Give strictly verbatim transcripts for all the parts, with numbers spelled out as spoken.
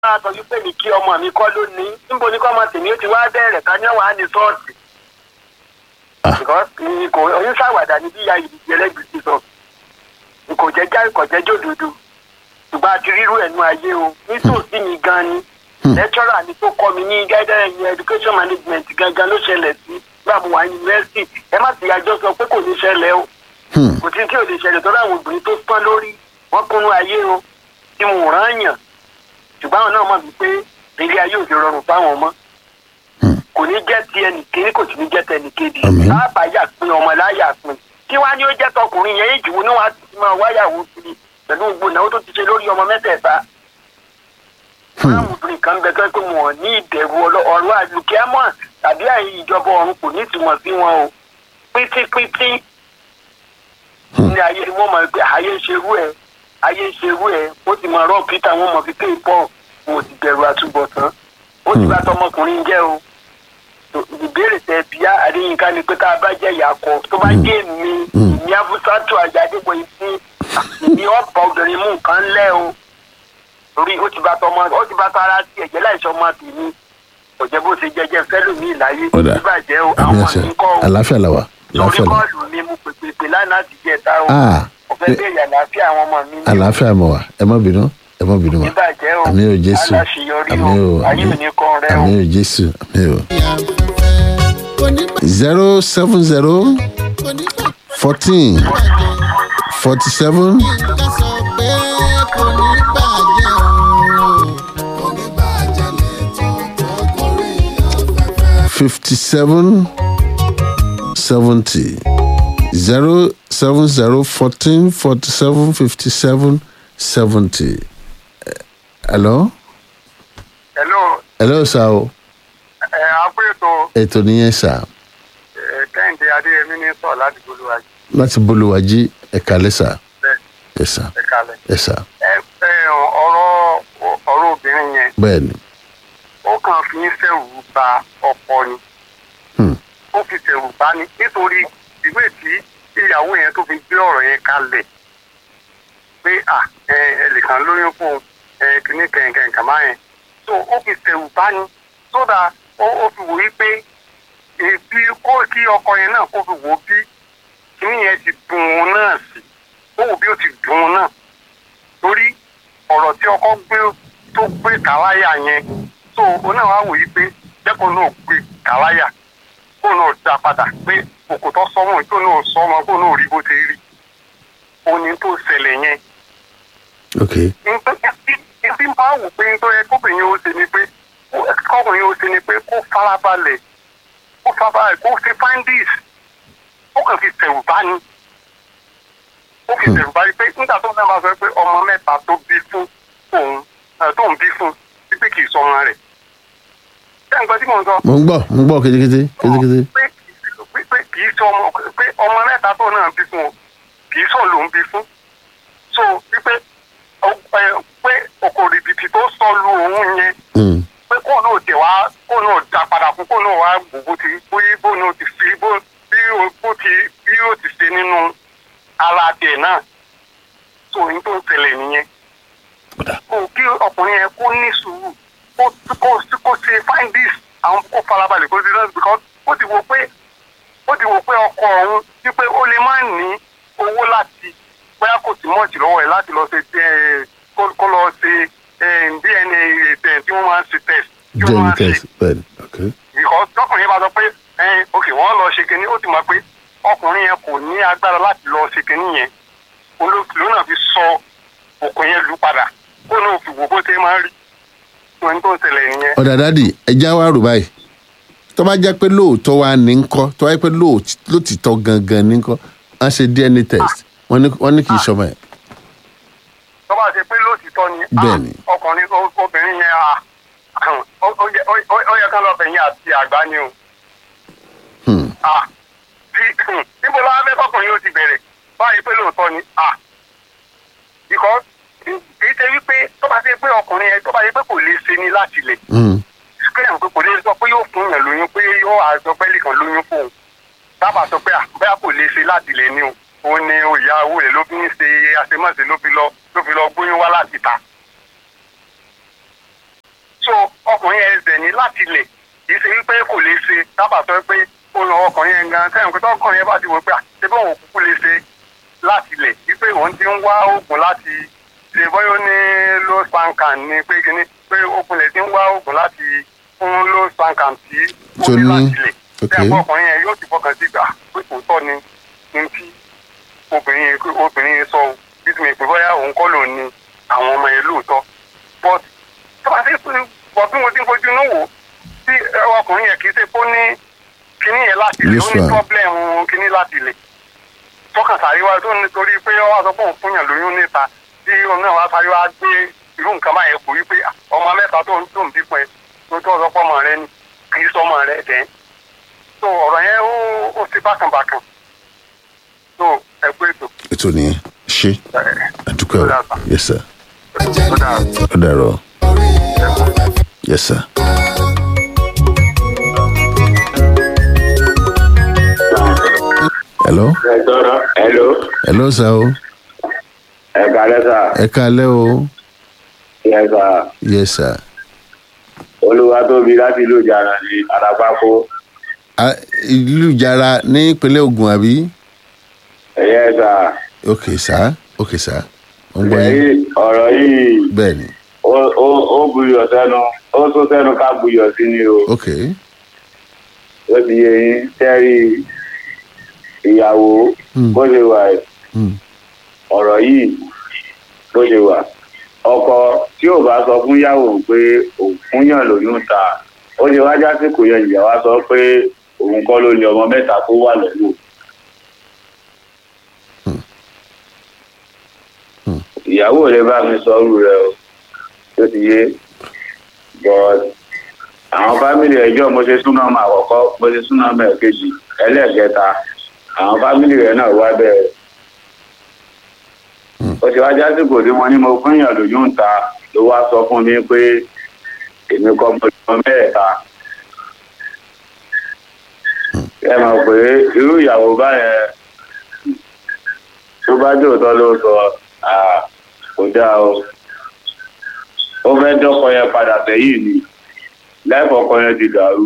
máa sọ wípé ní kí ọmọ mi kọ́ ló ní níbo ní kọ́ ọmọ tèmi ó ti wá bẹ̀rẹ̀ ká ní wàá ní sọ́ọ̀tì. because kò oyún ṣàwàdà ní bí ìyá yìí di ẹlẹ́gbẹ̀ẹ́ ti sọ kò jẹ́ já kò jẹ́ jòdòdò ṣùgbọ́n àti rírú ẹ̀nu ayé o nítòsí mi gan ni lẹ́tọ́rà ni tó kọ́ mi ní guidance education management gangan ló ṣẹlẹ̀ sí gbàmù wá yunifásitì ẹ má sì yàjọ sọ pé kò ní ṣẹlẹ̀ o kò sí tí ò lè ṣẹlẹ̀ tó láwọn obìnrin tó tán lórí wọ́n kúnnú ayé o tí mo rán yàn ṣùgbọ́n àwọn náà mọ̀ wípé ilé ayé ò ti rọrùn fáwọn ọmọ kò ní jẹ́ ti ẹnì kiri kò sì ní jẹ́ ti ẹnì kejì láàbà yà pin ọmọ láyà pin kí wá ní ó jẹ́ tọkùnrin yẹn ìjùwò ní wàá ti máa wáyàwó kiri pẹ̀lú gbogbo ìnáwó tó ti ṣe lórí ọmọ mẹ́tẹ̀ẹ̀ta. àwọn obìnrin kan bẹ tó pé wọn ní ìbẹ̀rù ọ̀rọ̀ àlùkẹ́mọ̀ tàbí àyè ìjọba ọ̀run kò ní ìtumọ̀ sí wọn o pítípítí ní ayé wọn mọ̀ pé ayé ń ṣerú ẹ̀ ayé ń ṣerú ẹ̀ ó ti mọ̀ ọ̀rọ̀ peter wọn mọ̀ fi pé pọ̀ wọn ò ti bẹ̀rù àtúbọ̀tán ó ti bá tọmọkùnrin jẹ́ o ìbéèrè tẹ bíá Adéyínká ni pé tá a bá jẹ́ ìyàkọ tó bá jẹ́ mi ní abúsátù àjàdébọ̀ ìsín ní ọ̀pọ̀ obìnrin mú nǹkan lẹ́ o torí ó ti bá tọmọ ó ti bá tara sí ẹ̀jẹ̀ láìsọ ọmọ tèmi kò jẹ́ bó ṣe jẹ́jẹ́ fẹ́lòmí ìláyé ìbàjẹ́ o àwọn àmìkọ́ o àlàáfíà làwà lórí bọ́ọ̀lù mi mo pèpè lánàá ti jẹ́ ta o ọ̀fẹ́ bẹ́ẹ̀ yà àlàáfíà àwọn ọmọ mi. àlàáfíà mọ̀ wá ẹ má bínú ẹ má bínú wa ìbàjẹ́ o àmì ò Jésù àmì ò àmì ò Jésù àmì ò. zero seven zero fourteen forty seven fifty seven seventy zero seven zero fourteen forty seven fifty seven seventy. Hello. hello. hello sir o. ẹ àpètò. ètò nìyẹn sir. Kẹ́hìndé Adéyẹmí ní sọ láti Bolúwàjí. láti Bolúwàjí ẹ̀ka lẹ́sà. bẹ́ẹ̀ ẹ̀sà. ẹ̀ka lẹ́. ẹ̀sà. ẹ ẹ ọ̀rọ̀ ọ̀rọ̀ obìnrin yẹn. bẹ́ẹ̀ni. ó kàn fi ń fẹ̀rù ba ọkọ ni. ó fi fẹ̀rù bá ní nítorí ìwé tí ìyàwó yẹn tó fi gbé ọ̀rọ̀ yẹn kalẹ̀ pé à ẹ ẹ lè kàn lóyún fún ẹ kìíní kẹ̀kẹ́ kàmá yẹn so ó fi fẹ̀rù bá ní sódà ó fi wò yí pé èbí kó kí ọkọ yẹn náà kó fi wò bí kìíní yẹn ti dùn ún náà sí ó wò bí ó ti dùn ún náà torí ọ̀rọ̀ tí ọkọ gbé tó gbé kàláyà yẹn so òun náà wá wò yí pé jẹ́kọ̀ọ́ náà gbé kàláyà kó náà dá padà pé òkòtọ́ sọ́mọ̀ tó náà sọ́mọ̀ kó náà rí bó ti rí òní tó ṣẹlẹ̀ yẹn. ok. ìdí máa wò pé nítorí ẹ kóbìnrin ó ṣe ni pé kóbìnrin ó ṣe ni pé kó farabalẹ̀ kó farabalẹ̀ kó ṣe findis ó kàn fi tẹ̀wù bá ní ó fi tẹ̀wù bá ní pé nígbà tó náà bá sọ pé ọmọ mẹ́ta tó bí fún òun tó ń bí fún wípé kì í sọ ọmọ rẹ̀. ṣé nǹkan tí mò ń sọ. mo ń gbọ́ mo ń gbọ́ kétékété kétékété. pé kì í sọ ọmọ pé ọmọ mẹ́ta tó náà bí fún o kì í sọ ló ń bí fún. so wípé pé okòrò ìbìtì tó sọ lu òun yẹn. pé kó náà tẹ̀ wá kó náà dá padà fún kó náà wá gbogbo ti bóyá bó náà ti fi bó bí ó ti bí ó ti ṣe nínú ara tiẹ̀ náà. so ní tó ń tẹ̀lé nìyẹn. kò kí ọkùnrin yẹn kó ní sùúrù kó kó ṣe find this àwọn kó farabalẹ̀ kó ṣe náà because ó ti wò pé ó ti wò pé ọkọ ọ̀hún wípé ó lè má ní owó láti bóyá kò sí mọ́ọ̀tì lọ́wọ́ ẹ̀ láti lọ ṣe kó lọ ṣe D N A test tí wọ́n máa ń ṣe test. D N A test bẹ́ẹ̀ni ok. because ọkùnrin yẹn bá sọ pé ok wọ́n lọ ṣe kinní ó ti mọ̀ pé ọkùnrin yẹn kò ní agbára láti lọ ṣe kinní yẹn olóòtú náà fi sọ òkun yẹn lù padà kó náà fi wò bó ṣe máa ń rí ohun tó ń ṣẹlẹ̀ nìyẹn. ọ̀dà dádì ẹja wa rò báyìí tó bá jẹ́ pé lóòótọ́ wa ní ń kọ́ tó bá jẹ́ pé lóòtítọ́ gangan ní ń kọ́ wọ́n ṣe D N A test wọ́n ní kì í ṣọmọ ẹ̀. tó bá ṣe pé lóòtítọ́ ni ọkùnrin obìnrin yẹn ó yẹ kán lọ́bẹ̀ yẹn àti àgbá ni o. níbo la fẹ́ kọkùnrin yóò ti bẹ̀rẹ̀ báyìí pé lóòótọ́ ni because kì í ṣe wípé tó bá ṣe pé ọkùnrin yẹn tó bá ṣe pé kò lè ṣe ni láti lè. pé àwọn kò lè sọ pé yóò fún yàn lóyún pé yóò àjọ pẹ́ẹ́lì kan lóyún fún un dábàá sọ pé bẹ́ẹ̀ kò lè ṣe láti lè ní o ó ní ìyàwó rẹ̀ ló fi ń ṣe àṣemáṣe ló fi lọ ló fi lọ gbóyún wá láti ta. ọkùnrin yẹn ẹsẹ̀ ní láti lẹ̀ kì í ṣe wípé kò lè ṣe dábàá sọ pé ó lọ ọkùnrin yẹn gan sẹ́yìn pé tọkùnrin yẹn bá ti wò pé ṣé bí òun kúkú lè ṣe láti lẹ̀ wípé òun ti ń wá oògùn láti ṣe bọ́yọ́ ní low spankan ni pé kíní pé oògùn lè ti ń wá oògùn láti fún low spankan tí ó ní láti lẹ̀ sẹ́yìn ọkùnrin yẹn yóò ti fọkàn sí gbà pé òótọ́ ni ní tí obìnrin yẹn obìnrin yẹn sọ bí tí mi pè bọ́yá òun kọ́ lòun ni àwọn ọmọ yẹn lóòótọ́ but tó bá ti pín bọ̀ bí mo ti ń fojú inú wò tí ọkùnrin yẹn kì í ṣe kó ní kíní yẹn láti lè ó ní pọ́blẹ́mù kíní láti lè tọkàn sáré wá tó nítorí pé ọ wá sọ pé òun fún yàn lóyún níta tí òun náà wá sáré wá gbé irú nǹkan báyẹn kò wí pé ọmọ mẹ́ta tó ń tó ń bí pẹ́ tó tó sọ pọ́ ọmọ rẹ ni kì í sọ ọmọ rẹ dẹ́ so ọ̀rọ̀ yẹn ó ó ti bákànbákàn so ẹ pé ètò. ètò nìyẹn ṣe àdúgbò ẹ yes sir ó dàrọ yes sir. hello. hello. hello sir o. ẹ kálẹ́ sà. ẹ kálẹ́ o. yes sir. yes sir. Olúwatóbi láti ìlú Ìjàrà ní Àràpákó. ìlú Ìjàrà ní ìpínlẹ̀ Ògùn àbí. yes sir. ok sir ok sir. ọ̀rọ̀ yìí bẹ́ẹ̀ ni. ó ó ó buyọ̀ sẹ́nu ó tó sẹ́nu ká buyọ̀ sí ni o. ok. ó ti yẹ yín tẹ́rì ìyàwó bó ṣe wà ọ̀rọ̀ yìí bó ṣe wà ọkọ tí ò bá sọ fún ìyàwó pé òun fún yàn lóyún ta ó ṣe wájú àsìkò yẹn ìyàwó sọ pé òun kọ́ ló ní ọmọ mẹ́ta tó wà lẹ́nu. ìyàwó rẹ bá mi sọ ọ́rù rẹ o tó ti yé but àwọn fámìlì ẹjọ́ mo ṣe súná ọmọ àkọ́kọ́ mo ṣe súná ọmọ ẹ̀kejì ẹlẹ́ẹ̀kẹta àwọn fámìlì rẹ náà wá bẹ́ẹ̀ ó ṣe wájú àsìkò tí mo ní mo fún yàn lóyún ta ló wá sọ fún mi pé èmi kọ́ mo lọ mẹ́ẹ̀ta ẹ mọ̀ pé irú ìyàwó báyẹn tó bá jòótọ́ ló sọ kò dáa o ó fẹ́ dọ́kọ yẹn padà sẹ́yìn ni láìpọ̀kọ yẹn ti dàrú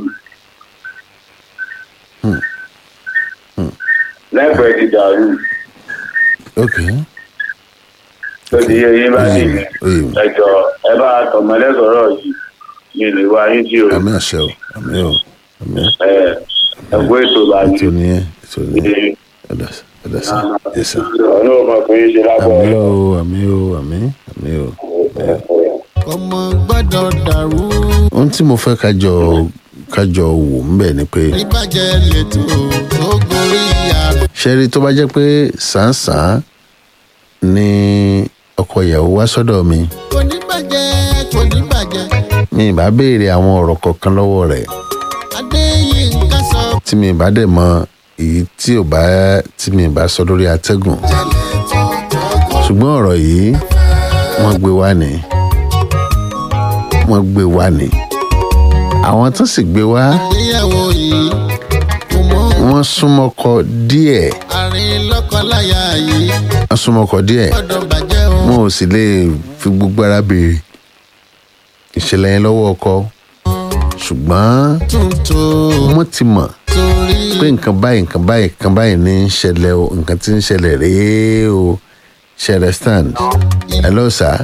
láìpẹ́ ti dàrú. ok. tó ti yẹ yín bá nìyẹn ẹjọ ẹ bá tọmọlẹ sọ̀rọ̀ yìí mi lè wá yín tí o. àmì àṣẹ o àmì o àmì. ẹ ẹ gbọ́ ètò bá mi. ètò nìyẹn ètò nìyẹn ẹ̀dá ẹ̀dá sí ẹ̀sà. ọ̀nà ọmọ pé ṣe lábọ̀. àmì o àmì o àmì àmì o. ọmọ gbọ́dọ̀ dàrú. ohun tí mo fẹ́ kájọ kájọ wò ń bẹ̀ ni pé. ìbàjẹ́ lètò tó gorí ìyá. ṣẹ́rí tó bá jẹ́ pé sàn-sàn ni ọkọ ìyàwó wá sọ́dọ̀ mi. kò ní bàjẹ́ kò ní bàjẹ́. mi ì bá béèrè àwọn ọ̀rọ̀ kọ̀ọ̀kan lọ́wọ́ rẹ̀. Adéyínká sọ. tí mi ì bá dẹ̀ mọ èyí tí ò bá tí mi ì bá sọ lórí atẹ́gùn. ṣùgbọ́n ọ̀rọ̀ yìí wọ́n gbé wá ní. wọ́n gbé wá ní. àwọn tó sì gbé wá. àgbéyàwó yìí kò mọ. wọ́n súnmọ́kọ díẹ̀. àárín lọ́kọláya yìí. wọ́n súnmọ́kọ díẹ̀. gbọ́dọ̀ bàjẹ́ o. wọn ò sì lè fi gbogbo ara béèrè ìṣẹ̀lẹ̀ yẹn lọ́wọ́ ọkọ. ṣùgbọ́n wọ́n ti mọ̀ pé nǹkan báyìí nǹkan báyìí nǹkan báyìí ní í ṣẹlẹ̀ o nǹkan tí ń ṣẹlẹ̀ rèé o ṣe understand. hello sir.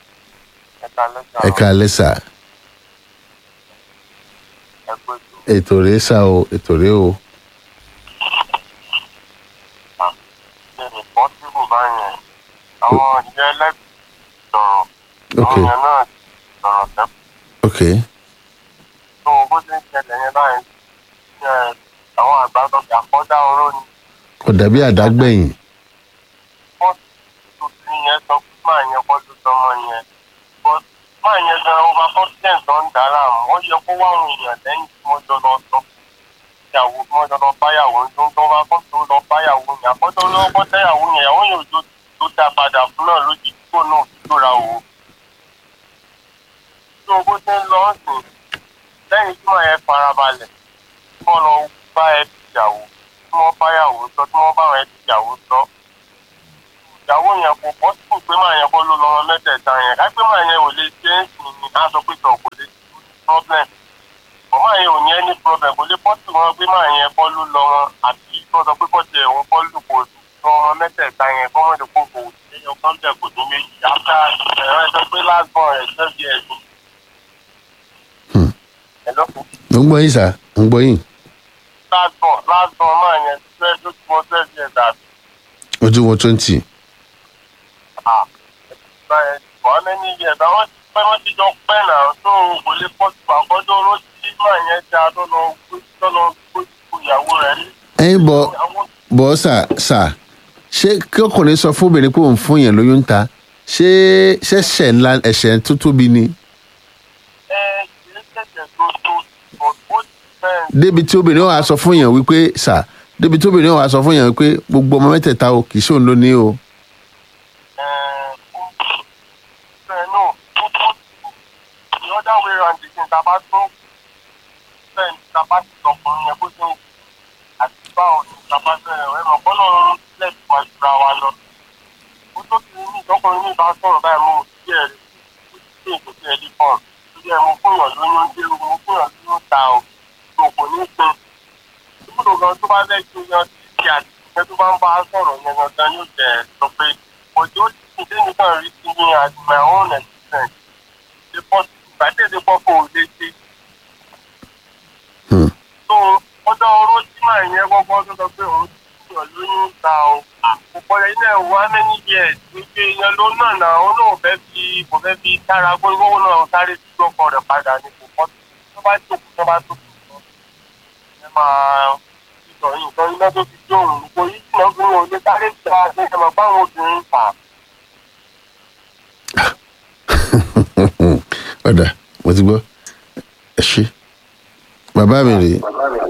ẹ káalẹ́ sir. ètò rèé sá o ètò rèé o. àwọn ìjẹ́ ẹlẹ́gbẹ̀ẹ́ sọ̀rọ̀ ok àwọn èèyàn náà sọ̀rọ̀ sẹ́kù. ok. tó o bó ṣe ń ṣẹlẹ̀ yẹn báyìí ṣe àwọn àgbà tó fi àkọ́dá oró ni. kò dàbí àdágbẹ̀yìn. wọ́n tó ti yẹn sọ pé máa yẹn kọ́ ló sọmọ yẹn. máa yẹn gan over confidence tó ń dà láàmú wọ́n yẹ kó wá àwọn èèyàn lẹ́yìn tí wọ́n jọ lọ sọ ìyàwó tí wọ́n jọ lọ báyàwó tó ń tó bá kọ́ tó lọ báyàwó yẹn àkọ́tọ́ lọ́kọ́ tẹ́yàwó yẹn ìyàwó yẹn ò tó tó dá padà fún náà lójijì tó náà tó ra òwò. tó o bó ṣe ń lọ sìn lẹ́yìn tí wọ́n yẹn farabalẹ̀ tí wọ́n lọ bá ẹ tìyàwó tí wọ́n báyàwó sọ tí wọ́n bá ẹ tìyàwó sọ. ìyàwó yẹn kò bọ́ sí pé máa yẹn kọ́ ló lọ́wọ́ mẹ́tẹ̀ẹ̀ta yẹn kápẹ́ máa yẹn ò lè ṣe é sìn ní aṣọ pé tọ̀ kò lè problem máa yẹn ò ní ẹni problem kò lè pọ́sì wọn pé máa yẹn bọ́ọ̀lù lọ wọn àti tó sọ pé kọ́sì ẹ̀hún bọ́ọ̀lù kò tó ọmọ mẹ́tẹ̀ẹ̀ta yẹn gọ́mọ̀dé kò kò èèyàn kan bẹ̀ kò tó méjì áfíà ẹ̀rọ ẹ̀sọ́ pé last born ẹ̀ ṣẹ́ bí ẹ̀dùn. mo ń gbọ́ yín sà mo ń gbọ́ yín. last born last born máa yẹn twelve tó ti wọ twelve years àti. ojú wọn twenty. ah wọ́n mẹ́ni years àwọn ti pẹ́ wọ́n ti jọ pẹ́ náà tó kò lè pọ́sì àkọ́jọ́ oró tí máa yẹn já lọ́nà gbójú ìyàwó rẹ̀ ní. ẹyin bọ bọ sà sà ṣé kí ọkùnrin sọ fún obìnrin pé òun fún yẹn lóyún ń ta ṣé ṣẹ̀ṣẹ̀ ńlá ẹ̀ṣẹ̀ tó tóbi ni. ẹ kì í ṣẹ̀ṣẹ̀ tó tó ó ti fẹ́. débi tí obìnrin wà sọ fún yẹn wípé sà débi tí obìnrin wà sọ fún yẹn wípé gbogbo ọmọ mẹ́tẹ̀ẹ̀ta o kì í ṣòun ló ní o. ẹ ẹ no the other way round again taba tó bẹ́ẹ̀ ni taba ti sọkùnrin yẹn bó ṣe ń àti báwo ni taba bẹ̀rẹ̀ ẹ mọ̀ bọ́lá ọ̀run lẹ́ẹ̀tì wá jura wa lọ. ó tó ti ní ìtọ́kùnrin mi bá sọ̀rọ̀ báyìí mo sí ẹ̀ ó ti ṣe ètò ẹ̀ dípọ̀ lórí ẹ̀ mo fún yàn lóyún dé mo fún yàn lóyún ta o tó kò ní pin. ìbúdó gan tó bá fẹ́ ṣe yan ti àti ìfẹ́ tó bá ń bá a sọ̀rọ̀ yẹn gangan yóò tẹ̀ sọ pé òjò ti dé nìkan rí sí ní as my own experience. ìgbàdé ti pọ̀ kó o lè ṣe. so ọjọ́ oró tí màá yẹn gbọ́gbọ́ tó sọ pé òun ti yàn lóyún ta o. òpó ilé ẹ̀wọ̀ many years wípé ìyẹn ló náà náà ó náà fẹ́ fi kò fẹ́ fi tára gbogbo náà sáré sí ọkọ rẹ̀ padà ní kò pọ́ tó bá jókòó tó bá tó kù ẹ máa sọ nǹkan iná tó ti jó òun kò yí sí ọkùnrin ò lè sáré sí àti ẹ̀mọ̀ báwọn obìnrin fà. ọ̀dà mo ti gbọ́ ẹ ṣe bàbá mi rèé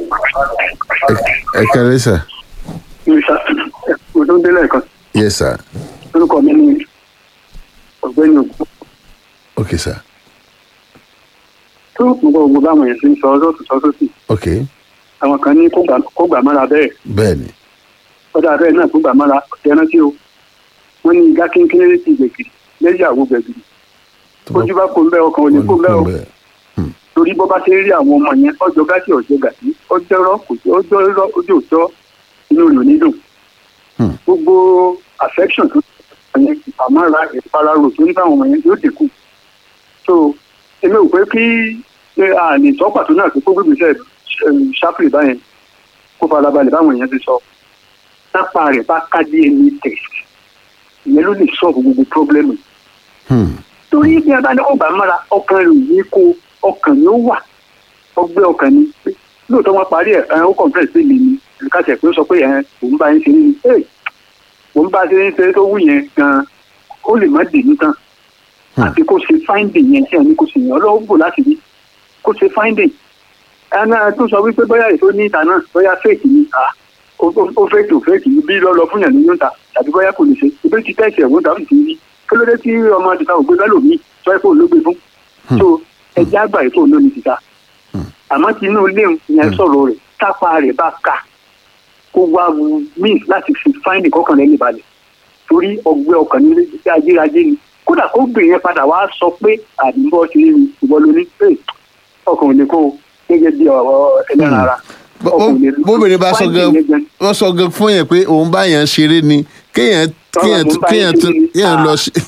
ẹ kárẹ́ sà. mo tó ń délẹ̀ kan. yes sir. orúkọ mi ni ọ̀gbẹ́ni ògùn. ok sir. tó gbogbo gbogbo báwọn yẹn ti ń sọ ọlọ́tún sọ sósì. ok. àwọn kan ní kó gbà mára bẹ́ẹ̀. bẹ́ẹ̀ ni. ọ̀dà bẹ́ẹ̀ náà kó gbà mára ọ̀tẹ̀ rántí o. wọ́n ní igá kínkínní ti gbẹ̀gìrì lẹ́yìn àwo gbẹ̀gìrì. ojú bá kó ń bẹ́ ọkàn ò ní kó ń bẹ́ ọ. torí bọ́ bá ṣe rí àwọn ọmọ yẹn ọjọ́ gàtí ọjọ́ gàtí ọjọ́ rọ kò sí ọjọ́ rọ ojú òjọ́ inú rẹ̀ nídùn. gbogbo affection tó yẹn àmàrà ìpararò tó ní fáwọn ọmọ yẹn yóò dínkù. so èmi ò pé kí àní ìtọ́pàtó náà tó kó gbégbèsè ṣápìlì báyẹn kó farabalẹ̀ báwọn èèyàn ti sọ. sápá rẹ̀ bá ká D N A test ìyẹn ló lè sọ̀rọ̀ gbogbo pọ́blẹ́mù. torí bí a bá ní ọgbà mára ọkàn rẹ̀ ò ní kó ọkàn ni ó wà ọgbẹ́ ọkàn ni lóòótọ́ wọn parí ẹ̀ ẹ̀ ó kọ̀ǹfẹ́ sí mi ni ìkàtẹ̀ pé ó sọ pé ẹ̀ òun bá yín ṣe ní ẹ̀ òun bá ṣe ń ṣe tó wù yẹn gan-an ó lè má dè ní tán àti kó ṣe finding yẹn tí ẹ̀ ní kó ṣe yẹn ọlọ́wọ́ bò láti rí kó ṣe finding ẹ̀ná tó sọ wípé bóyá èso ní ìta náà bóyá fake ni ó fake tó fake ni bí lọ́ọ́ lọ fún yàn ní yóò ta tàbí bóyá kò lè ṣe ibi tí tẹ̀sí ẹ̀wọ̀n tàbí ti rí kí ló dé tí ọmọ àdìsá ògbé lálòmíì sọ ẹ́ fóun ló gbé fún so ẹjẹ àgbà ètò olómi ti ta àmọ́ tí inú ilé yẹn sọ̀rọ̀ rẹ̀ tápá rẹ̀ bá ka kó wá míì láti fi fáìndì kọkàn rẹ̀ níbalẹ̀ torí ọgbẹ́ ọkàn ní ajérajé ni kódà kó gbè yẹn padà wá sọ pé àdìbò ti rí ìwọ lóní pé ọkàn ò lè kó gẹ́gẹ́ bí ọ̀rọ̀ ẹlẹ́ran ara. bóbìnrin bá sọ gan wọ́n sọ gan fún yẹn pé òun bá yẹn ṣeré ni kéèyàn kéèyàn kéèyàn kéèyàn lọ ṣe.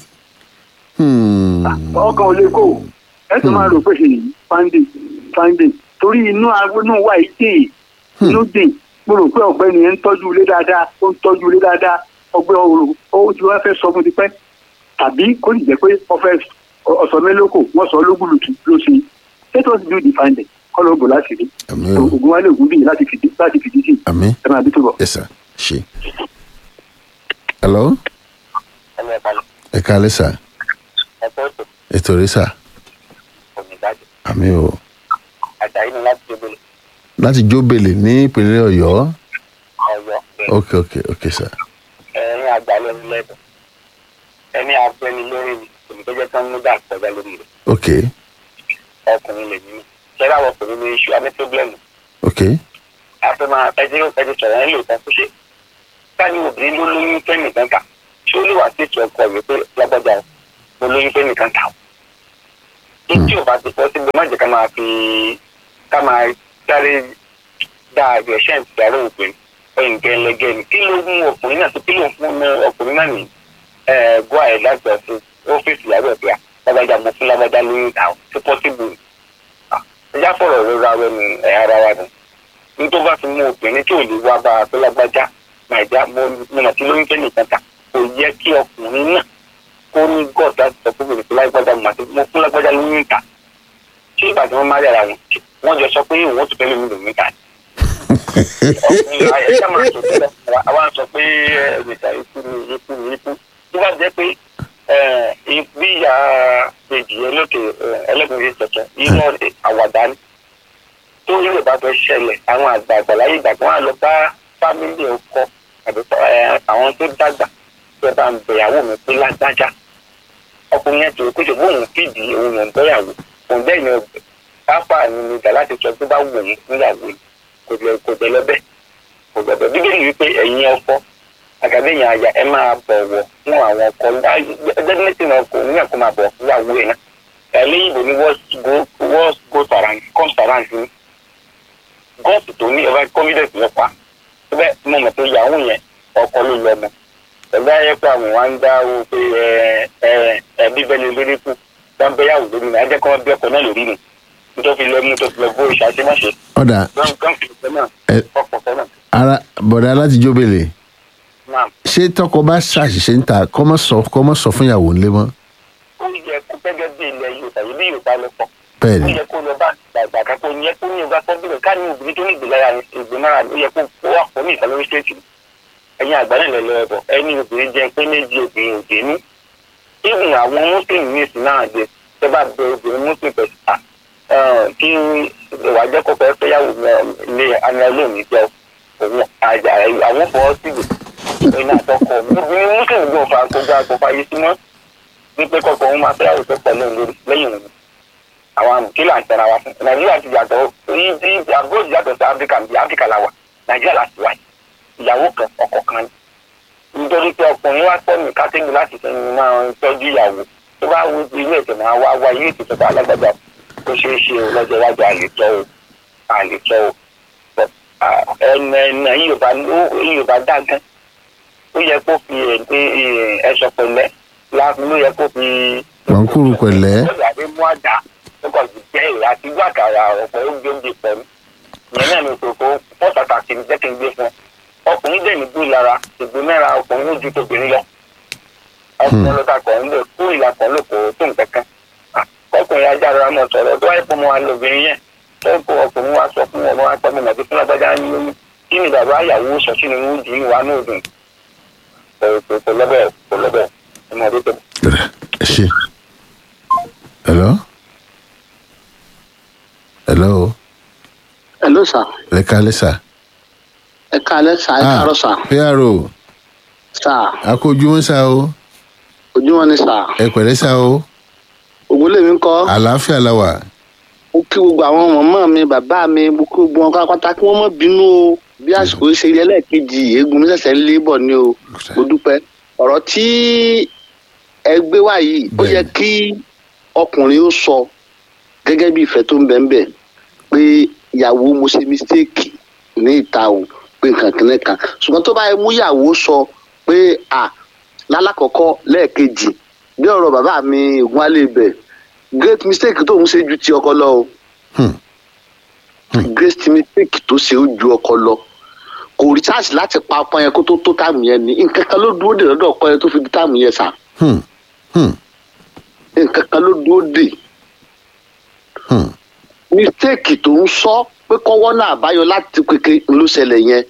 ọkàn ò lè kó ẹ tó máa rò pé ṣe yìí finding finding torí inú inú wa yìí dè inú dè mo rò pé ọ̀gbẹ́ni yẹn ń tọ́jú ilé dáadáa ó ń tọ́jú ilé dáadáa ọgbẹ́ ọ̀rọ̀ ó ti wá fẹ́ sọ fún ti pẹ́ tàbí kó sì jẹ́ pé ọ̀fẹ́ ọ̀sọ̀ mélòkò wọ́n sọ lógùlùtù ló ṣe let us do the finding kọ́ ló bò láti rí ògùn wálé ògùn bíyì láti fìdí láti fìdí sí ẹ máa bí tó bọ̀. yes sir ṣe. hello. ẹ káalẹ́ sà. ètò rí sà. àmì o. àjàyí ni láti jóbele. láti jóbele ní ìpínlẹ̀ ọ̀yọ́. ọ̀yọ́. ok ok ok sà. ẹ̀rín àgbálẹ̀ ń lẹ́dọ̀ ẹni abẹ́ni lórí mi kò ní tó jẹ́ tán nígbà kọjá lórí rẹ̀. ok. ọkùnrin lè ní ṣẹlẹ̀ àwọn ọkùnrin ní iṣu àmì pọ́blẹ́mù. ok. àti máa ẹjẹ ẹjẹ sọ̀rọ̀ ẹ̀ lè tán kó ṣe káàní obìnrin ló lóyún fẹ́nìkan kà ṣé ó lè wà sí ètò ọkọ rẹ̀ pé lágbájá mo lóyún fẹ́nìkan kà ó. tí ò bá ti pọ́ sí gbé má jẹ́ ká máa fi ká máa sáré dá àgbẹ̀ṣẹ́ ìdárò obìnrin ẹ̀yìn gẹ́lẹ́gẹ́ ni kí ló mú ọkùnrin náà tó kí ló fún ọkùnrin náà ní gbọ́ àyè láti ọ̀sẹ̀ ọ́fíìsì ìyàwó ẹ̀ bíi lágbájá mo fún lágbájá lóyún àwọn tó pọ́sibú ẹ̀yà fọ̀rọ̀ rírà rẹ̀ ní ara wa nù ní tó bá fi mú obìnrin tí ò lè wá bá a tó lágbájá nàìjíríà mo mọ̀ tí lóyún kẹ́ nìkan ta kò yẹ kí ọkùnrin náà kó ní gọ́ọ̀dá sọ fún mi pé lágbájá mo fún lágbájá lóyún ta ṣé ìgbà tí wọ́n má yàrá wọn wọ́n jọ sọ pé òun ti fẹ́lẹ́ mi lòún ta ọkùnrin ẹ̀ka máa tó tẹ́lẹ̀ àwọn sọ pé ẹ̀ẹ́dẹ̀ta ikú ni ikú ni ikú tó bá jẹ́ pé bí ìyá kejì ẹlẹ́kẹ̀ ẹlẹ́kùnrin ṣẹ̀ṣẹ̀ iná àwàdà ni tó yẹ bá fẹ́ ṣẹlẹ̀ àwọn àgbààgbà láyé ìgbà kan wà lọ bá fámílì ọkọ àbí àwọn tó dàgbà tó bá ń bẹ̀yàwó mi pé lágbájá ọkùnrin yẹn tó kó ṣe bóun fìdí òun yẹn bẹ́yàwó òun bẹ́ẹ̀ ni ọgbẹ́ pápá ni mi gbà láti sọ tó bá wù mí níyàwó yìí kò bẹ kò bẹ lọbẹ kò bẹbẹ bíbélì wípé ẹ̀yin ọkọ àgàbẹyìn àyà ẹ máa bọ̀wọ̀ fún àwọn ọkọ ẹgbẹmẹtì náà kò ní ẹ̀kọ́ máa bọ̀wọ̀ fún ìyàwó ẹ náà ẹlẹyìnbó ni wọ́n go around comes around ní gọ́ọ̀sì tó ní ẹ̀fọ́ confidence lọ pa ẹgbẹ́ mọ̀mọ́ tó yàwó yẹn ọkọ ló lọ mọ́ ẹgbẹ́ ayé pé àwọn wa ń dá owó pé ẹ ẹ ẹ bíbélì lórí kù wọ́n bẹ yàwó lórí mi ajẹ́kọ́ bí ọkọ náà lórí mi tó fi lọ mú tó fi lọ bó ìṣàṣemáṣe. ọ̀dà ara bọ̀dá alátijọ́ bèlè ṣé tọkọ bá ṣàṣìṣe ń ta kọ́ mọ́ sọ kọ́ mọ́ sọ fún ìyàwó ńlẹ́ mọ́. ó yẹ kó gẹ́gẹ́ bí ilẹ̀ yorùbá yìí bí yorùbá ló pọ̀. bẹ́ẹ̀ni ó yẹ kó lọ bá gbàgbà kan kó yẹ kó ní yorùbá tó bílẹ̀ ká ní obìnrin tó ní ìgbélára ìgbémára ó yẹ kó kó wà pọ̀ ní ìsàlórí ṣéèkì. ẹ̀yin àgbàlẹ̀ lẹ́lọ́ ẹ̀bọ̀ ẹni obìnrin jẹ́ pé méjì obìnrin òde ní. ìhùn àwọn mùsùlùmí ní ìsìn náà jẹ tẹ́ bá bẹ obìnrin mùsùlùmí pẹ̀lú kí ìwà jẹ́ kó fẹ́ fẹ́yàwó lé anilóòní jẹ́ òun àwọn fọwọ́ sílẹ̀ iná àtọkọ obìnrin mùsùlùmí gbọ́n fa kójá àkófà yìí sí mọ́ wípé kọ́kọ́ òun máa fẹ́yàwó tó pẹ̀lú lórí lẹ́yìn òun àwọn àmì kí là ń tẹ̀ra wa fún nàìjíríà ti yàtọ̀ ní àgọ́ ìyàtọ̀ sí áfíríkà bí áfíríkà la wà nàìjíríà láti wáyé ìyàwó kan ọkọ kan nítorí pé ọkùnrin wá pọ̀ ní kátẹ́gì láti sẹ́yìn máa ń tọ́jú ìyàwó tó bá wú ilé ìtẹ̀ máa wá wá ilé ìtẹ̀ tó bá alágbàdà kó ṣeé ṣe o lọ́jọ́ iwájú àlètọ́ o àlètọ́ o ẹnà ẹnà yorùbá yorùbá dá gan ó yẹ kó fi ẹ̀ṣọ́ pẹ̀lẹ́ ló yẹ kó fi. pàǹkúrú pẹ̀lẹ́. ó yàgbé mú àdá ó kàn sí jẹ́ ìrà àti gbàkàrà ọ̀pọ̀ ó gbé oúnjẹ pẹ̀lú ìyẹn náà ní kòkó fọ́sàtà kì í jẹ́ kí n gbé fún ọkùnrin dẹ̀ ní gbó lára ìgbó mẹ́ra ọkùnrin ó ju tóbìnrin lọ ọkùnrin lọ́ta kọ̀ ń lò kó ìlà kan ló kò tó nǹkan kan ọkùnrin ajára mọ̀ sọ̀rọ̀ tó wáyé fún ọmọ wa lóbìnrin yẹn tó kó ọkùnrin wa sọ fún ọmọ wa pẹ́ẹ́mì nàbí fún lágbájá ní lóyún kí ni bàbá àyàwó sọ kí ni wọ́n dì í wà ní òdùn kò lọ́bẹ̀ kò lọ́bẹ̀ ọmọ ọdún tó. ẹ ṣe hello hello. hello sir. ẹ kálẹ́ sà. ẹ kálẹ́ sà ẹ káàárọ̀ sà. P R O. sà. a kó ojúmọ́ sá o. ojúmọ́ ni sà. ẹ pẹ̀lẹ́ sá o. ògúnlẹ̀ mi kọ́. àlàáfíà la wà. mo kí gbogbo àwọn mọ̀mọ́ mi bàbá mi mo kí gbogbo wọn pátápátá kí wọ́n má bínú o bí àsìkò ṣe yẹ lẹ́ẹ̀kejì eégún mi ṣẹ̀ṣẹ̀ ń lé bọ̀ ni o mo dúpẹ́ ọ̀rọ̀ tí ẹ gbé wá yìí ó yẹ kí ọkùnrin ó sọ gẹ́gẹ́ bí ìfẹ́ tó ń bẹ ń bẹ pé ìyàwó mo ṣe mistake ní ìta o pé nǹkan kìnnì kan ṣùgbọ́n tó bá yẹ mú ìyàwó sọ pé à lálákọ̀ọ́kọ́ lẹ́ẹ̀kejì bí ọ̀rọ̀ bàbá mi ògùn alẹ́ ibẹ̀ great mistake tó ń ṣe ju ti ọkọ lọ o great mistake tó ṣe ó ju ọkọ lọ kò rí chance láti pa ọkọ yẹn kó tó tó táàmù yẹn ni nǹkan kan ló dúró dè lọ́dọ̀ ọkọ yẹn tó fi di táàmù yẹn sà nǹkan kan ló dúró dè mistake tó ń sọ pé kọ́wọ́ náà àbáyọ láti kékeré ló ṣẹlẹ̀ yẹn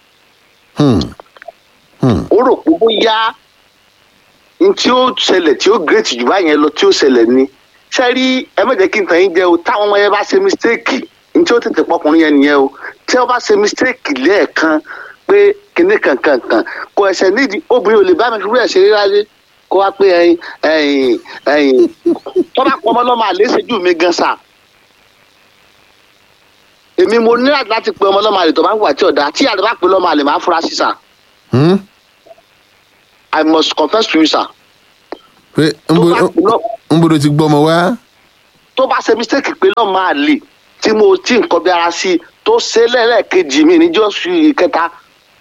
ó rò pé bóyá n tí ó ṣẹlẹ̀ tí ó great jù báyẹn lọ tí ó ṣẹlẹ̀ ni ṣe rí ẹ má jẹ́ kí n tàn yín jẹ o táwọn ọmọ yẹn bá ṣe mistake n tí ó tètè pọkùnrin yẹn nìyẹn o tí wọ́n bá ṣe mistake lẹ́ẹ̀kan pé kinní kankankan kò ẹsẹ̀ nídìí obìnrin ò lè bá mi fi rú ẹ̀ ṣe rí ráyé kó wá pé ẹyin ẹyin ẹyin tó bá pọ̀ ọmọ lọ́mọ àlè ṣojú mi gan sa èmi mo ní láti pe ọmọ lọ́mọ àlè tó bá ń wà tí ọ̀dà tí àlè bá pe lọ́mọ àlè máa fura sí sa. I must confess to you sir. pé ń bolo ti gbọ́ ọmọ wá. tó bá ṣe mistake pé lọ́mọ àlè tí mo tí nǹkan bí ara sí tó ṣe lẹ́ẹ̀kejì mi níjọ́ oṣù kẹta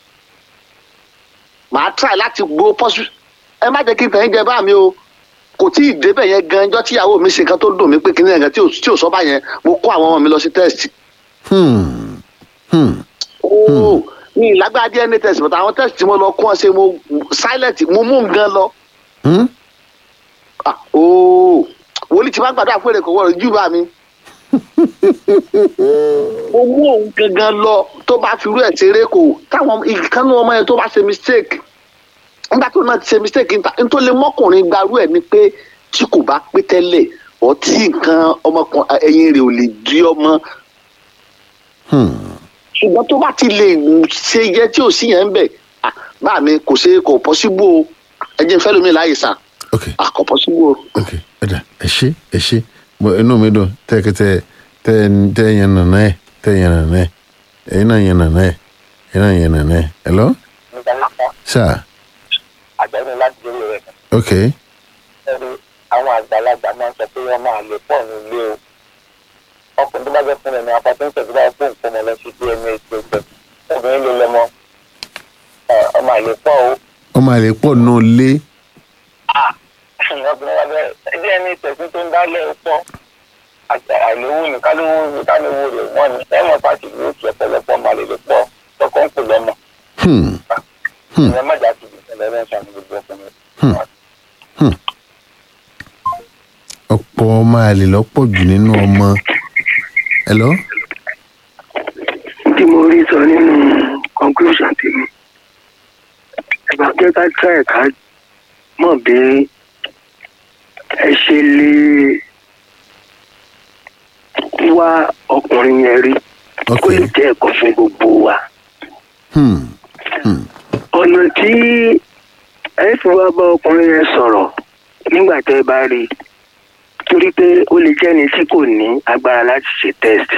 màá try láti gbó pọ́sù ẹ má jẹ́ kí n tẹ̀yìn jẹ bá mi o kò tí ì débẹ̀ yẹn gan ẹjọ́ tíyàwó mi ṣe kan tó dùn mí pé kìnìún yẹn tí ò sọ bá yẹn mo kó àwọn ọmọ mi lọ sí test. ooo mi ìlágbára D N A test but àwọn test tí mo lọ kó ọ ṣe mo silent mo mú nǹkan lọ. ooo wòlíì tí wọ́n gbàdúrà fún èrè kò wọ́n ojú bá mi. mo mú òun gangan lọ tó bá fi rú ẹ̀ ṣeré kò táwọn ìkànnì ọmọ yẹn tó bá ṣe mistake nígbà tó náà ti ṣe mistake n tó lè mọ́kùnrin gbarú ẹ̀ ni pé tí kò bá pé tẹ́lẹ̀ ọ̀ tí nǹkan ọmọkùnrin ẹyin rẹ̀ ò lè di ọmọ. ṣùgbọ́n tó bá ti lè ṣe yẹ tí ò sí yẹn ń bẹ̀ bá mi kò ṣe kò possible o ẹ jẹ́ n fẹ́ lómi láàyè sàn kò possible o. ok ẹ̀dà ẹ ṣé ẹ ṣé inú mi dùn tẹ́kẹ́tẹ́ tẹ́ yẹn nàná ẹ̀ tẹ́ yẹn nàná ẹ̀ ẹ̀yin náà yẹn nàná ẹ̀ ẹ̀yin náà yẹn nàná ẹ̀ hello. sáà àgbẹ̀rún láti lórí rẹ̀. ok. ẹ̀rí àwọn àgbàlagbà máa ń sọ pé wọ́n máa lè pọ̀ nílé o. ọkùnrin tó bá jẹ́ fún ẹ̀mí apatẹ́ńtẹ̀ tó bá yẹ fún nǹkan lọ sí D N A tó gbẹ. obìnrin ló lọ́mọ. ọmọ àlè pọ̀ o. ọmọ àlè pọ̀ náà lé. ọkùnrin wa bẹ D N A tẹ̀sí tó ń dálẹ̀ pọ̀. àìlówó ní kálówó ní kálówó rẹ̀ wọ́n ní ẹ̀mọ́ pàṣẹ yóò fi ọ̀pọ̀lọpọ̀ ọmọ àlè lè pọ̀ tọkọ ń pè lọ́mọ. ìyẹn má jà sí ọ̀pọ̀ ọmọ àlè lọ́pọ̀ jù nínú ọmọ hello. tí mo rí sọ nínú conclusion tèmi ẹgbà jẹ́ ká try ká mọ̀ bí ẹ ṣe lè wá ọkùnrin yẹn rí kó lè jẹ́ ẹ̀kọ́ fún gbogbo wa. ọ̀nà tí ẹ fi wá bá ọkùnrin yẹn sọ̀rọ̀ nígbà tẹ́ ẹ bá rí i torí pé ó lè jẹ́ ẹni tí kò ní agbára láti ṣe test.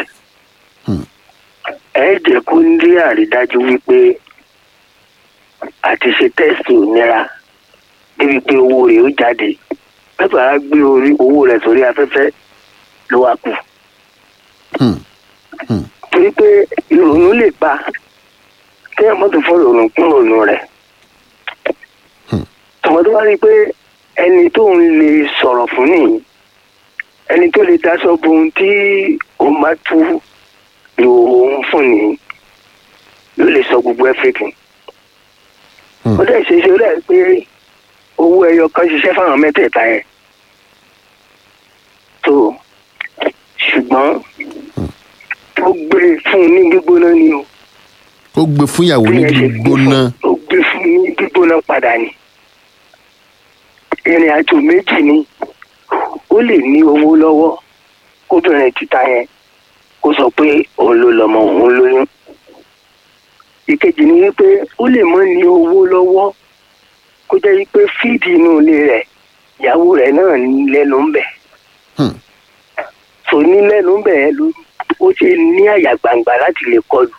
ẹ jẹ́ kó ní àrídájú wípé àti ṣe test ò nira débi pé owó rẹ̀ ó jáde pẹ́pẹ́ á gbé owó rẹ̀ sórí afẹ́fẹ́ ló wá kù. torí pé ìrònú lè pa kí ẹ mọ́tò fọ́ ìrònú kún ìrònú rẹ̀. tọmọdé wá rí i pé ẹni tó ń lè sọ̀rọ̀ fún nìyí ẹni tó lè daṣọ bo ohun tí òun bá tú ìhòòhò fún nìyí ló lè sọ gbogbo everything. ó dẹ̀ ṣe ṣe rẹ̀ pé owó ẹyọ kan ṣiṣẹ́ fáwọn mẹ́tẹ̀ẹ̀ta yẹn tó ṣùgbọ́n ó gbé fún un ní gbígbóná ni o. ó gbé fún ìyàwó ní gbígbóná. ó gbé fún un ní gbígbóná padà ni. ìrìn àjò méjì ni ó lè ní owó lọ́wọ́ kóbìnrin títa yẹn kó sọ pé òun ló lọ́mọ òun lóyún. ìkejì ni wípé ó lè mọ́ ní owó lọ́wọ́ kó jẹ́ wípé fíìdì inú ilé rẹ̀ ìyàwó rẹ̀ náà lẹ́nu ń bẹ̀. tò ní lẹ́nu ń bẹ̀ ẹ́ ló ó ṣe ní àyà gbangba láti lè kọlù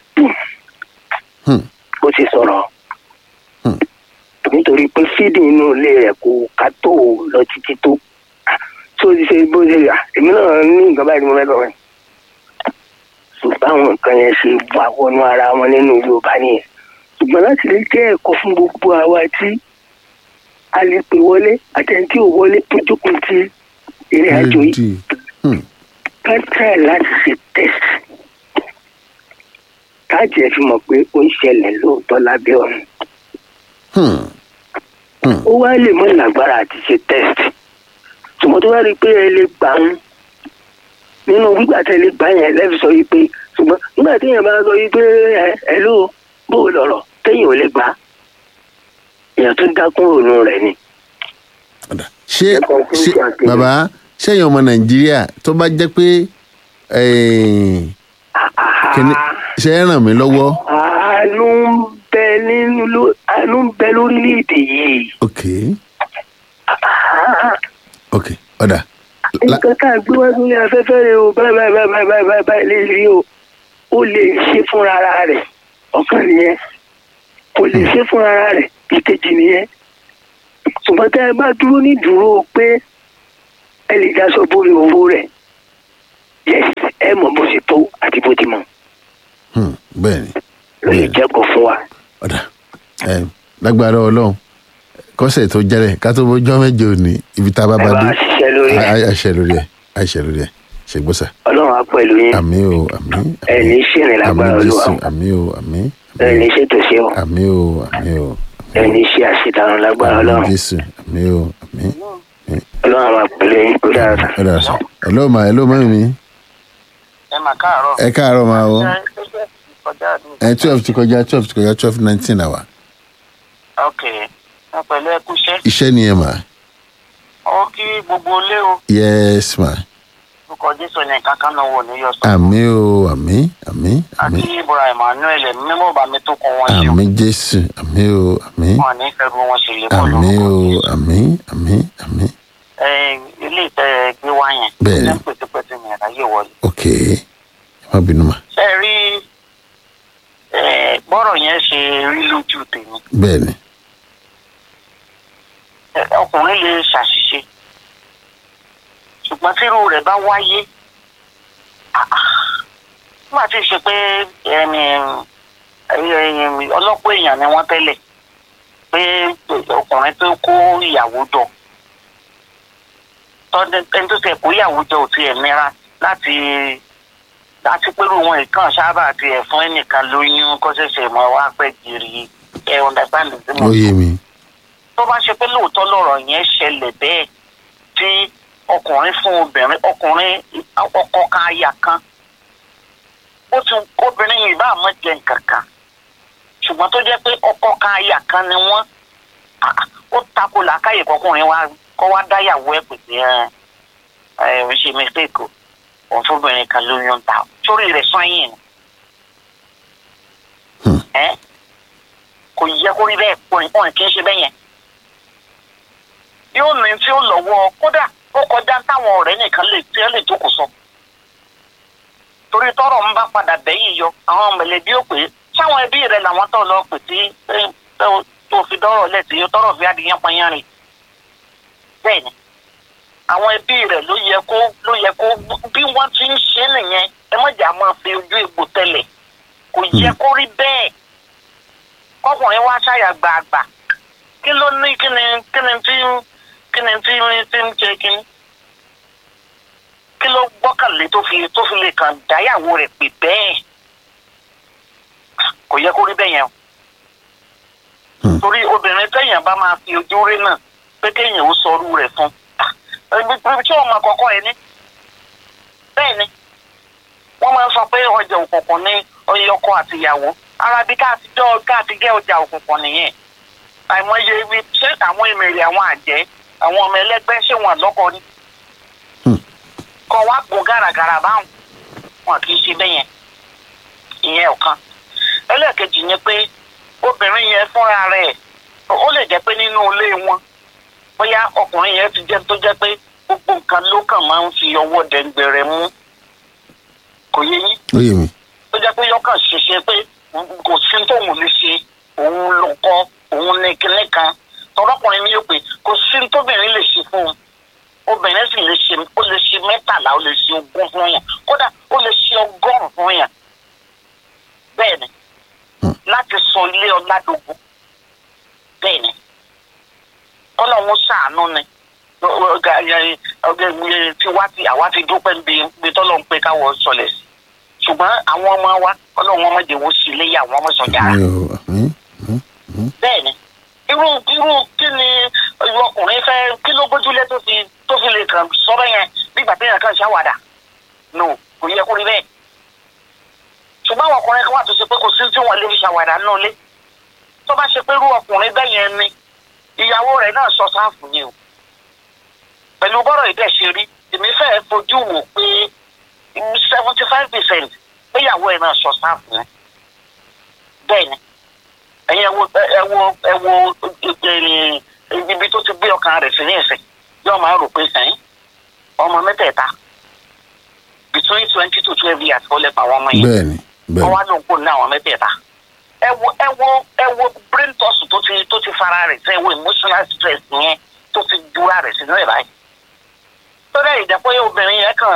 bó ṣe sọ̀rọ̀ nítorí pé fíìdì inú ilé rẹ̀ kò ká tó lọ títí tó tó ti ṣe bó ṣe rà èmi náà ní nǹkan báyìí ni mo fẹ́ lọ rẹ̀ ṣùgbọ́n àwọn nǹkan yẹn ṣe wà wọnú ara wọn nínú Yorùbá nìyẹn ṣùgbọ́n láti lè jẹ́ ẹ̀kọ́ fún gbogbo àwa tí a lè pè wọlé àtẹ̀ntí ò wọlé tó jókòó ti ìrìn àjò yìí ká tẹ̀ láti ṣe test káàjì ẹ̀ fi mọ̀ pé ó ń ṣẹlẹ̀ lóòótọ́ lábẹ́ ọ̀run ó wá lè mọ ìlágbára àti ṣe test ṣùgbọ́n tó wá rí i pé ẹ lè gbà ń nínú gbígbà tẹ lè gbà yẹn lẹ́fi sọ yìí pé ṣùgbọ́n nígbà téèyàn bá sọ yìí pé ẹ ẹ ló bó o lọ̀rọ̀ téèyàn ò lè gbà èèyàn tó dákún òun rẹ̀ ni. ṣé ṣé bàbá ṣẹ́yìn ọmọ Nàìjíríà tó bá jẹ́ pé ṣe é ràn mí lọ́wọ́. àánú ń bẹ nínú àánú ń bẹ lórílẹ̀‐èdè yìí. ok ok ọ̀dà. nǹkan tá a gbé wá sórí afẹ́fẹ́ rẹ o báyìí báyìí báyìí báyìí báyìí báyìí lè rí o ó lè ṣe fúnra rẹ̀ ọ̀kan nìyẹn kò lè ṣe fúnra rẹ̀ ìkejì nìyẹn ṣùgbọ́n tá ẹ bá dúró ní dúró pé ẹ lè daṣọ borí owó rẹ̀ yes ẹ ẹ mọ̀ bó ṣe tó àti bó ti mọ̀. bẹ́ẹ̀ ni. ló lè jẹ́kọ̀ọ́ fún wa. ọ̀dà ẹ lágbára ọlọ́run kọ́sẹ̀ tó jẹ́rẹ̀ ká tó bójọ́ mẹ́jọ òní ibi tá a bá bá dé. ẹ bá ṣiṣẹ́ lórí ẹ̀. àṣẹ lórí ẹ̀ àṣẹ lórí ẹ̀ ṣe gbọ́sà. ọlọ́run á pẹ̀lú yín. àmín o àmín. ẹ ní ṣìrìn lágbára olúwa. àmín o àmín. ẹ ní ṣètò ṣe o. àmín o àmín o. ẹ ní ṣe àṣetàrun lágbára ọlọ́run. àmín jésù àmín o àmín. ọlọ́run á pẹ̀lú yín kó dára sá. ó dára sá. hello ma hello ma mi. ẹ mà káàárọ̀. ẹ káàárọ̀ ma o. ẹ twelve ti kọjá twelve ti kọjá twelve nineteen àwa. ok ẹ pẹ̀lú ẹ kú iṣẹ́. iṣẹ́ nìyẹn ma. ó kí gbogbo ilé o. yes ma. orúkọ jésù ní kankan náà wò ní yọ sọ. àmín o àmín àmín àmín. àti ibùra emmanuel mímọ́ bá mi tó kún wọn ṣe o. àmín jésù àmín o àmín. wọn ní fẹ́ bí wọ́n ṣe lè bọ́ àmín o àmín àmín àmín. ẹ ilé ìtẹ́ gbé wá yẹn. Bẹ́ẹ̀ni. ní pẹ̀tẹ́pẹ̀tẹ́ mi ìráyè wọlé. ok ẹ má bínú ma. ṣe rí ẹ, bọ́rọ̀ yẹn ṣe rí lójú tèmi. bẹ́ẹ̀ ni. Ẹ, ọkùnrin lè ṣàṣìṣe ṣùgbọ́n tírú rẹ̀ bá wáyé ah, ah, nígbà tí ì ṣe pé ẹni ẹni, ọlọ́pọ̀ èèyàn ni wọ́n tẹ́lẹ̀ pé ọkùnrin tó kó ìyàwó jọ tọ́jú ẹni tó tẹ̀ kó ìyàwó jọ ò tiẹ̀ mìíràn láti láti pẹ̀lú wọn ìkan sábà tiẹ̀ fún ẹnìkan lóyún kó ṣẹ̀ṣẹ̀ mọ́ wá pẹ́ jìrì ẹ̀ understand tí mo ó yé mi. tó bá ṣe pé lóòótọ́ lọ̀rọ̀ yẹn ṣẹlẹ̀ bẹ́ẹ̀ tí ọkùnrin fún obìnrin ọkùnrin ọkọ kan aya kan ó ti obìnrin yìí bá àmọ́ jẹ nǹkan kan ṣùgbọ́n tó jẹ́ pé ọkọ kan aya kan ni wọ́n ah, ah, ó tako làákàyè kọkùnrin wa kọ́ wá dáyàwó ẹ̀ pè sí ẹ ẹ ṣe mistake o òun fúnbìnrin kan lóyún ta sórí rẹ̀ sọ́yìn ni ẹ kò yẹ kó rí bẹ́ẹ̀ pọ̀npọ̀n kì í ṣe bẹ́ẹ̀ yẹn yóò ní tí ó lọ́wọ́ kódà ó kọjá táwọn ọ̀rẹ́ nìkan lè tí ẹ lè jókòó sọ torí tọ́rọ̀ ń bá padà bẹ́yìn yọ àwọn mẹ̀lẹ́bí ò pé sáwọn ẹbí rẹ̀ làwọn tó lọ pè tí tó fi dọ́rọ̀ lẹ̀ tí tọ́rọ̀ fi adìyẹn pọnyán rìn bẹ́ẹ̀ ni àwọn ẹbí rẹ̀ ló yẹ kó ló yẹ kó bí wọ́n ti ń ṣe nìyẹn ẹ mọ̀jà máa fi ojú egbò tẹ̀lẹ̀ kò yẹ kó rí bẹ́ẹ̀ kọkùnrin wá ṣàyà gbàgbà kí ló ní kí ni kí ni tí kí ni tí tí ń ṣe kí ni kí ló gbọ́kànlé tó fi tó fi lè kàn dáyàwó rẹ̀ pé bẹ́ẹ̀ kò yẹ kó rí bẹ́ẹ̀ yẹn o torí obìnrin téèyàn bá máa fi ojú rí náà pé kéèyàn ó sọrú rẹ̀ fún ibi tí ọmọ àkọ́kọ́ ẹ ní bẹ́ẹ̀ ni wọ́n máa ń sọ pé ọjà òkùnkùn ní ọkọ àti ìyàwó ara bí ká ti jọ ká ti gẹ́ ọjà òkùnkùn nìyẹn àìmọye ibi ṣé àwọn èmèrè àwọn àjẹ́ àwọn ọmọ ẹlẹ́gbẹ́ ṣé wọn lọ́kọ ni kọ wá pọ̀ gàràgàrà báwọn wọn kì í ṣe bẹ́yẹn ìyẹn ọ̀kan ẹlẹ́ẹ̀kejì ni pé obìnrin yẹn fúnra rẹ̀ ó lè jẹ́ pé nínú ilé wọn bóyá ọkùnrin yẹn ti jẹ́ tó jẹ́ pé gbogbo nǹkan ló kàn máa ń fi ọwọ́ dẹ̀ngbẹ̀rẹ̀ mú kò yé yín ó yé mi. tó jẹ́ pé yọkàn ṣiṣẹ́ pé kò sí tóun lè ṣe òun lọ́kọ́ òun ní kinní kan tọ́lọ́kùnrin mi yóò pé kò sí tóbìnrin lè ṣe fún un obìnrin sì lè ṣe ó lè ṣe mẹ́tàlá ó lè ṣe ogún fún yàn kódà ó lè ṣe ọgọ́rùn-ún fún yàn bẹ́ẹ̀ ni láti sọ ilé ọ̀làdógún bẹ́ẹ̀ ni ọlọ́run ṣàánú ni tiwa ti àwa ti dúpẹ́ níbi tọ́lọ́run pé káwọ́ sọlẹ̀ sí ṣùgbọ́n àwọn ọmọ wa ọlọ́run ọmọ jẹ́ wọ́n sí ilé àwọn ọmọ sọ̀jà rà bẹ́ẹ̀ ni irú irú kí ni ọkùnrin fẹ́ kí ló gbójúlé tó fi tó fi lè kàn sọ́rọ́ yẹn nígbà tí yẹn kàn ṣàwàdà no kò yẹ kó rí bẹ́ẹ̀ ṣùgbọ́n àwọn ọkùnrin kan wà tó ṣe pé kò sí tí wọ́n lè fi ṣàwàdà náà lé tó bá ṣe pé irú ọkùnrin bẹ́ẹ̀ yẹn ni ìyàwó rẹ̀ náà sọ sáàfù ni o pẹ̀lú bọ́rọ̀ ìdẹ́ ṣe rí èmi fẹ́ fojú wò pé seventy five percent péyàwó ẹ̀ náà sọ sáàfù ni bẹ́ẹ̀ ni ẹ̀yin ẹ wo ẹ wo ẹ wo ibi tó ti gbé ọkàn rẹ̀ sí ní ẹ̀sẹ̀ yóò máa rò pé sẹ́yìn ọmọ mẹ́tẹ̀ẹ̀ta between twenty to twelve years ó lè pa àwọn ọmọ yẹn bẹ́ẹ̀ni bẹ́ẹ̀ni wọ́n wá lóun kó ní àwọn mẹ́tẹ̀ẹ̀ta ẹ wo ẹ wo ẹ wo brain toss tó ti tó ti fara rẹ̀ sẹ́ ẹ wo emotional stress yẹn tó ti dúra rẹ̀ sínú ẹ̀ báyìí tó dẹ́ ìjẹ́ pé obìnrin yẹn kàn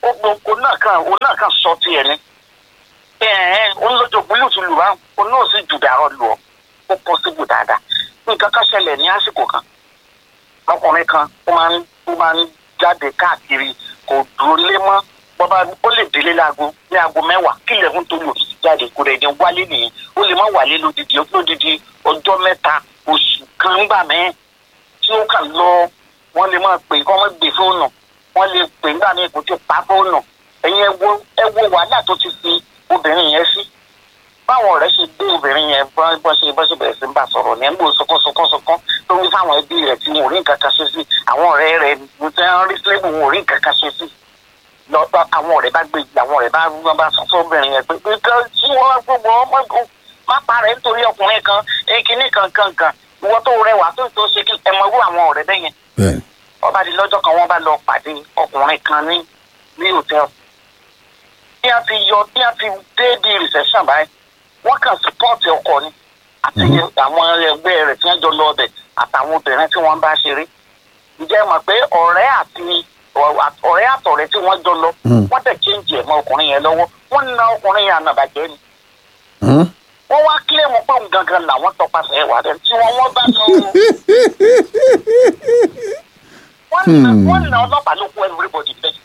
ó gbogbo náà kan òun náà kan sọ tiẹ̀ ni ẹ̀ẹ́n òun lójó búlùtù lù wá òun náà sì jù dàrọ lù ọ́ ó pọ̀ síbù dáadáa nǹkan kan ṣẹlẹ̀ ní àsìkò kan ọkùnrin kan ó máa ń ó máa ń jáde káàkiri kò dúró lé mọ́ bọ́bá ó lè délé láago ní aago mẹ́wàá kí ilẹ̀kùn tó lò jáde kò rẹ̀ ní wálé nìyẹn ó lè má wálé lódìdí lódìdí ọjọ́ mẹ́ta oṣù kan gbà mẹ́ẹ̀ tí ó kàn lọ wọ́n lè máa pè kọ́ wọ́n gbé fóònù wọ́n lè pè nígbà míì kò tí ì pa fóònù ẹ̀yin ẹ wo ẹ wo wàhálà tó ti fi obìnrin yẹn sí báwọn ọ̀rẹ́ ṣe gbé obìnrin yẹn bọ́ ṣe bọ́ ṣe bẹ̀rẹ̀ sí ń bà sọ̀rọ̀ ní ẹ̀ńgbò sọkọ́sọkọ́sọkọ́ tó ń fáwọn ẹbí rẹ̀ tí wọn ò rí nǹkan kan ṣe sí àwọn ọ̀rẹ́ rẹ̀ mo ti ń rí sílẹ̀mù wọn ò rí nǹkan kan ṣe sí lọ́tọ́ àwọn ọ̀rẹ́ bá gbé àwọn ọ̀rẹ́ bá wọ́n bá sọ fún obìnrin yẹn pé nǹkan tí wọ́n gbogbo ọmọ má parẹ́ nítorí ọkùnrin kan kíní kan kan kan ìwọ tó rẹwà tó tó ṣe kí ẹ mọ irú àwọn ọ̀rẹ́ bẹ́yẹn ọba di lọ́jọ́ kan wọ́n bá lọ pàdé ọkùnrin kan ní ní hòtẹ́ẹ̀lì bí a fi yọ bí a fi dé di reception báyìí wọ́n kàn sọ́pọ́ọ̀tì ọkọ ni àti àwọn ẹgbẹ́ rẹ̀ tí wọ́n jọ lọ ọbẹ̀ àtàwọn obìnrin tí wọ́n bá ṣeré ǹjẹ́ mọ̀ pé ọ̀rẹ́ àti ọ̀rẹ́ àtọ̀rẹ́ tí wọ́n jọ lọ wọ́n dẹ̀ kéńjì ẹ̀ mọ́ ọkùnrin yẹn lọ́wọ́ wọ́n na ọkùnrin yẹn ànàbàjẹ́ ni wọ́n wá kílẹ̀ mọ́ pé òun gangan làwọn tọpasẹ̀ ẹ̀wà rẹ̀ tí wọ́n wọ́n bá lọ wọ́n na ọlọ́pàá ló kó everybody bẹ́ẹ̀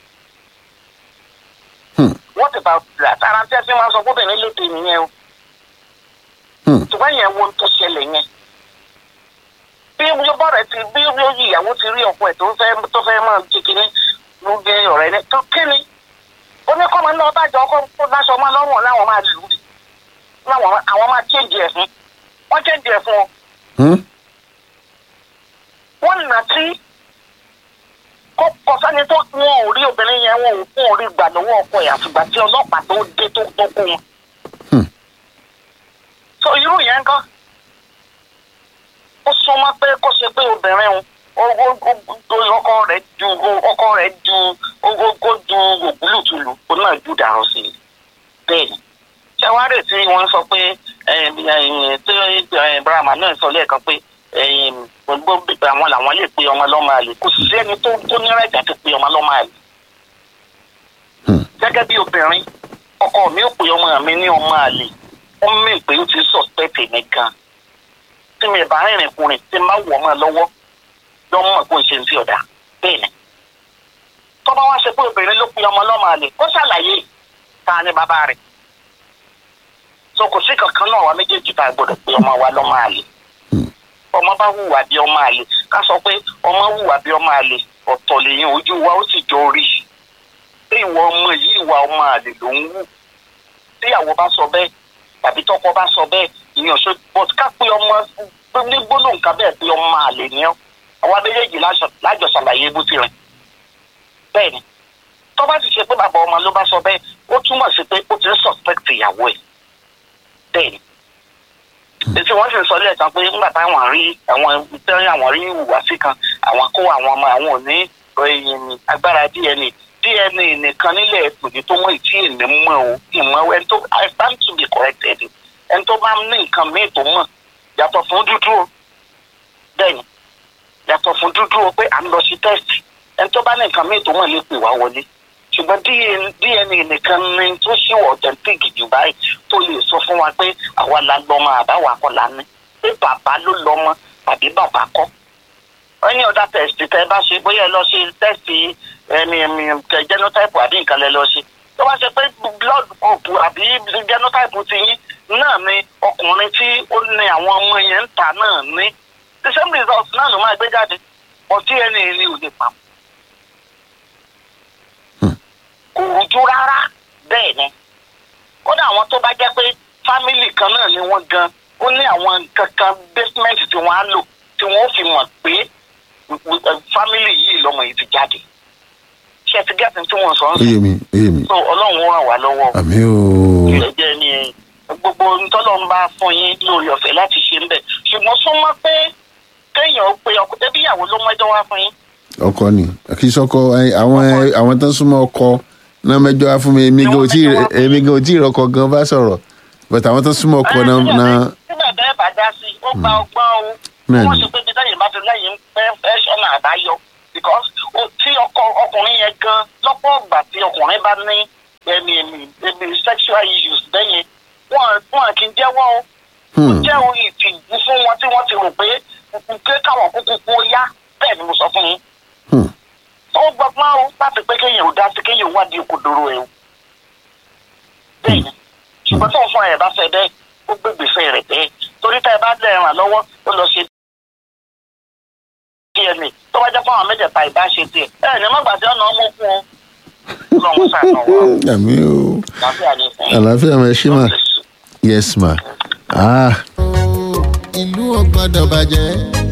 wọ́n ti bá àtàrà tí a fi máa sọ fún bẹ̀rẹ̀ lóde nìyẹn o ṣùgbọ́n yẹn wo tó ṣẹlẹ̀ yẹn bí yóò bọ̀rẹ̀ ti bí yóò yí ìyàwó ti rí ọkọ ẹ̀ tó fẹ́ tó fẹ́ máa jí kínní ló gbé ọ̀rẹ́ ní tó kíni ó ní kọ́ máa ń lọ bájọ ọkọ tó láṣọ máa lọ́rùn láwọn máa lù ú láwọn àwọn máa chéǹjì ẹ̀ fún wọ́n chéǹjì ẹ̀ fún ọ. wọ́n nà tí kó kọsánì tó wọn ò rí obìnrin yẹn wọn ò fún orí gbà lọ́wọ́ ọkọ ẹ̀ àfìgbà tí ọlọ́pàá tó dé tó tó kó wọn. so irú yẹn kan ó súnmọ́ pé kó ṣe pé obìnrin òun ọkọ rẹ̀ ju ọkọ rẹ̀ ju ogógó ju ògúlùtùlù ó náà jù dàrú sí i bẹ́ẹ̀ ni ṣẹwárẹ̀ tí wọ́n sọ pé tí brahma náà sọ lẹ́ẹ̀kan pé gbogbo àwọn làwọn lè pe ọmọ lọ́mọ àlè kò sí ẹni tó tó ní rẹ̀jà ti pe ọmọ lọ́mọ àlè. gẹ́gẹ́ bí obìnrin ọkọ mi ò pe ọmọ mi ní ọmọ àlè ó mì pé ó ti suspect mi gan tí mi bá rìnrìn kùnrin tí má wọ̀ ọmọ lọ́wọ́ lọ́mọ kó n ṣe ń fi ọ̀dà bẹ́ẹ̀ ni. tọ́ba wá ṣe pé obìnrin ló pe ọmọ lọ́mọ àlè kó ṣàlàyé ta ni bàbá rẹ̀. so kò sí kankan náà wá méjèèjì tá a gbọ́dọ̀ pe ọmọ wa lọ́mọ àlè ọmọ bá hùwà bí ọmọ àlè ká sọ pé ọmọ hùwà bí ọmọ àlè ọ̀tọ̀ lèyìn ojú wa ó sì jọ rí pé ìwọ ọmọ yìí ìwà ọmọ àlè ló ń wù tíyàwó bá sọ bẹ́ẹ̀ tàbí tọkọ bá sọ bẹ́ẹ̀ ìyàn ṣe but ká pé ọmọ ní gbólóhùn ká bẹ́ẹ̀ pé ọmọ àlè ni ọ́ àwa méjèèjì lájọ ṣàlàyé bó ti rìn bẹ́ẹ̀ ni tó bá ti ṣe pé bàbá ọmọ ló bá sọ bẹ́ẹ̀ ó túmọ̀ sí pé ó ti ń suspect ìyàwó ẹ̀ bẹ́ẹ̀ ni èsì wọ́n sì sọ lẹ́ẹ̀kan pé nígbà táwọn rí àwọn tẹ́rìn àwọn rí ìhùwàsí kan àwọn kó àwọn ọmọ àwọn ò ní agbára D N A D N A nìkan nílẹ̀ ètòdì tó wọ́n ìtí èmi mọ̀ o ìmọ̀ ẹni tó I stand to be corrected ẹni tó bá ní nǹkan míì tó mọ̀ yàtọ̀ fún dúdú o bẹ́ẹ̀ni yàtọ̀ fún dúdú o pé à ń lọ sí test ẹni tó bá ní nǹkan míì tó mọ̀ lè pè wá wọlé ṣùgbọ́n D N A nìkan ní tó ṣíwọ̀ authentic jù báyìí tó lè sọ fún wa pé àwa la lọ́mọ àbáwá kọ́ la ní pé bàbá ló lọ́mọ tàbí bàbá kọ́. ẹni ọ̀dà test tẹ bá ṣe bóyá ẹ lọ ṣe test ẹni genotype àbí nǹkan lẹ lọ ṣe tó bá ṣe pé blood group àbí genotype ti yín náà ni ọkùnrin tí ó ní àwọn ọmọ yẹn ń ta náà ní the same result náà ló máa gbé jáde ọtí ẹni ní òde pàmò. kò rújú rárá bẹ́ẹ̀ ni kódà àwọn tó bá jẹ́ pé fámìlì kan náà ni wọ́n gan ó ní àwọn nǹkan kan basement tí wọ́n á lò tí wọ́n fi mọ̀ pé fámìlì yìí lọ́mọ yìí ti jáde ṣe ti gẹ́sìn tí wọ́n sọ ń sọ so ọlọ́run ràn wá lọ́wọ́ àmín o ìrẹ́jẹ́ ni gbogbo ntọ́lọ́run bá fún yín lórí ọ̀fẹ́ láti ṣe ń bẹ̀ ṣùgbọ́n súnmọ́ pé kéèyàn pé ọkọ tẹ́bí ìyàwó ló mẹ́jọ wá fún yín. ọkọ ni kì í sọkọ àwọn àwọn tó ń súnmọ́ ọkọ náà mẹ́jọ wá fún mi èmi gan ò tí èmi gan ò tí ìrọkọ gan bá sọ̀rọ̀ but àwọn tó súnmọ́ ọkọ náà. síbẹ̀ bẹ́ẹ̀ bá dá sí ó gba ọgbọ́n o wọ́n ṣe pé bíi lẹ́yìn bá ti lẹ́yìn fẹ́ fẹ́ ṣọ́nà àbáyọ because tí ọkọ ọkùnrin yẹn gan lọ́pọ̀ ọgbà tí ọkùnrin bá ní ẹni ẹni ẹni sexual issues bẹ́yẹn wọn wọn kì í jẹ́wọ́ o. ó jẹ́ ohun ìtìjú fún wọn tí wọ́n ti rò pé pé káwọn kúkú kú ó yá bẹ́ẹ̀ ni mo sọ fún yín. ó gbọ́gbọ́n o láti pé kéèyàn ò dá sí kéèyàn wádìí òkodoro ẹ̀ o. bẹ́ẹ̀ ni ṣùgbọ́n tó ń fún ẹ̀ bá fẹ́ bẹ́ẹ̀ ó gbé gbèsè rẹ̀ bẹ́ẹ̀ torí tá ẹ bá lẹ̀ ràn lọ́wọ́ ó lọ ṣe D N A tó bá jẹ́ fún àwọn mẹ́tẹ̀ẹ̀ta ìbá ṣe tiẹ̀ ẹ̀ ní mọ́gbà tí ọ̀nà ọmọ kún o lọ́wọ́ sànà wa. àmì o àlàáfíà máa ṣí mà yes ma. ah. ìlú ò gbọ́dọ̀ bàjẹ́.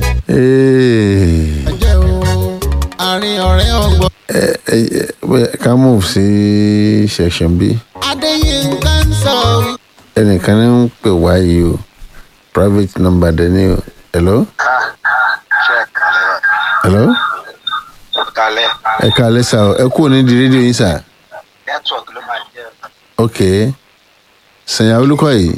bàjẹ́ o àárín ọ̀rẹ́ ọgbọ́n. ẹ ẹ ká move sí section b. adéyínká ń sọ. ẹnìkan ní ń pè wá yìí o private number dẹ ní o. hello. ṣe kàlẹ́. hello. kàlẹ́. ẹ kàlẹ́ sà o ẹ kúrò ní di rédíò yín sà. network ló máa jẹ́. ok sèyàn olùkọ́ yìí.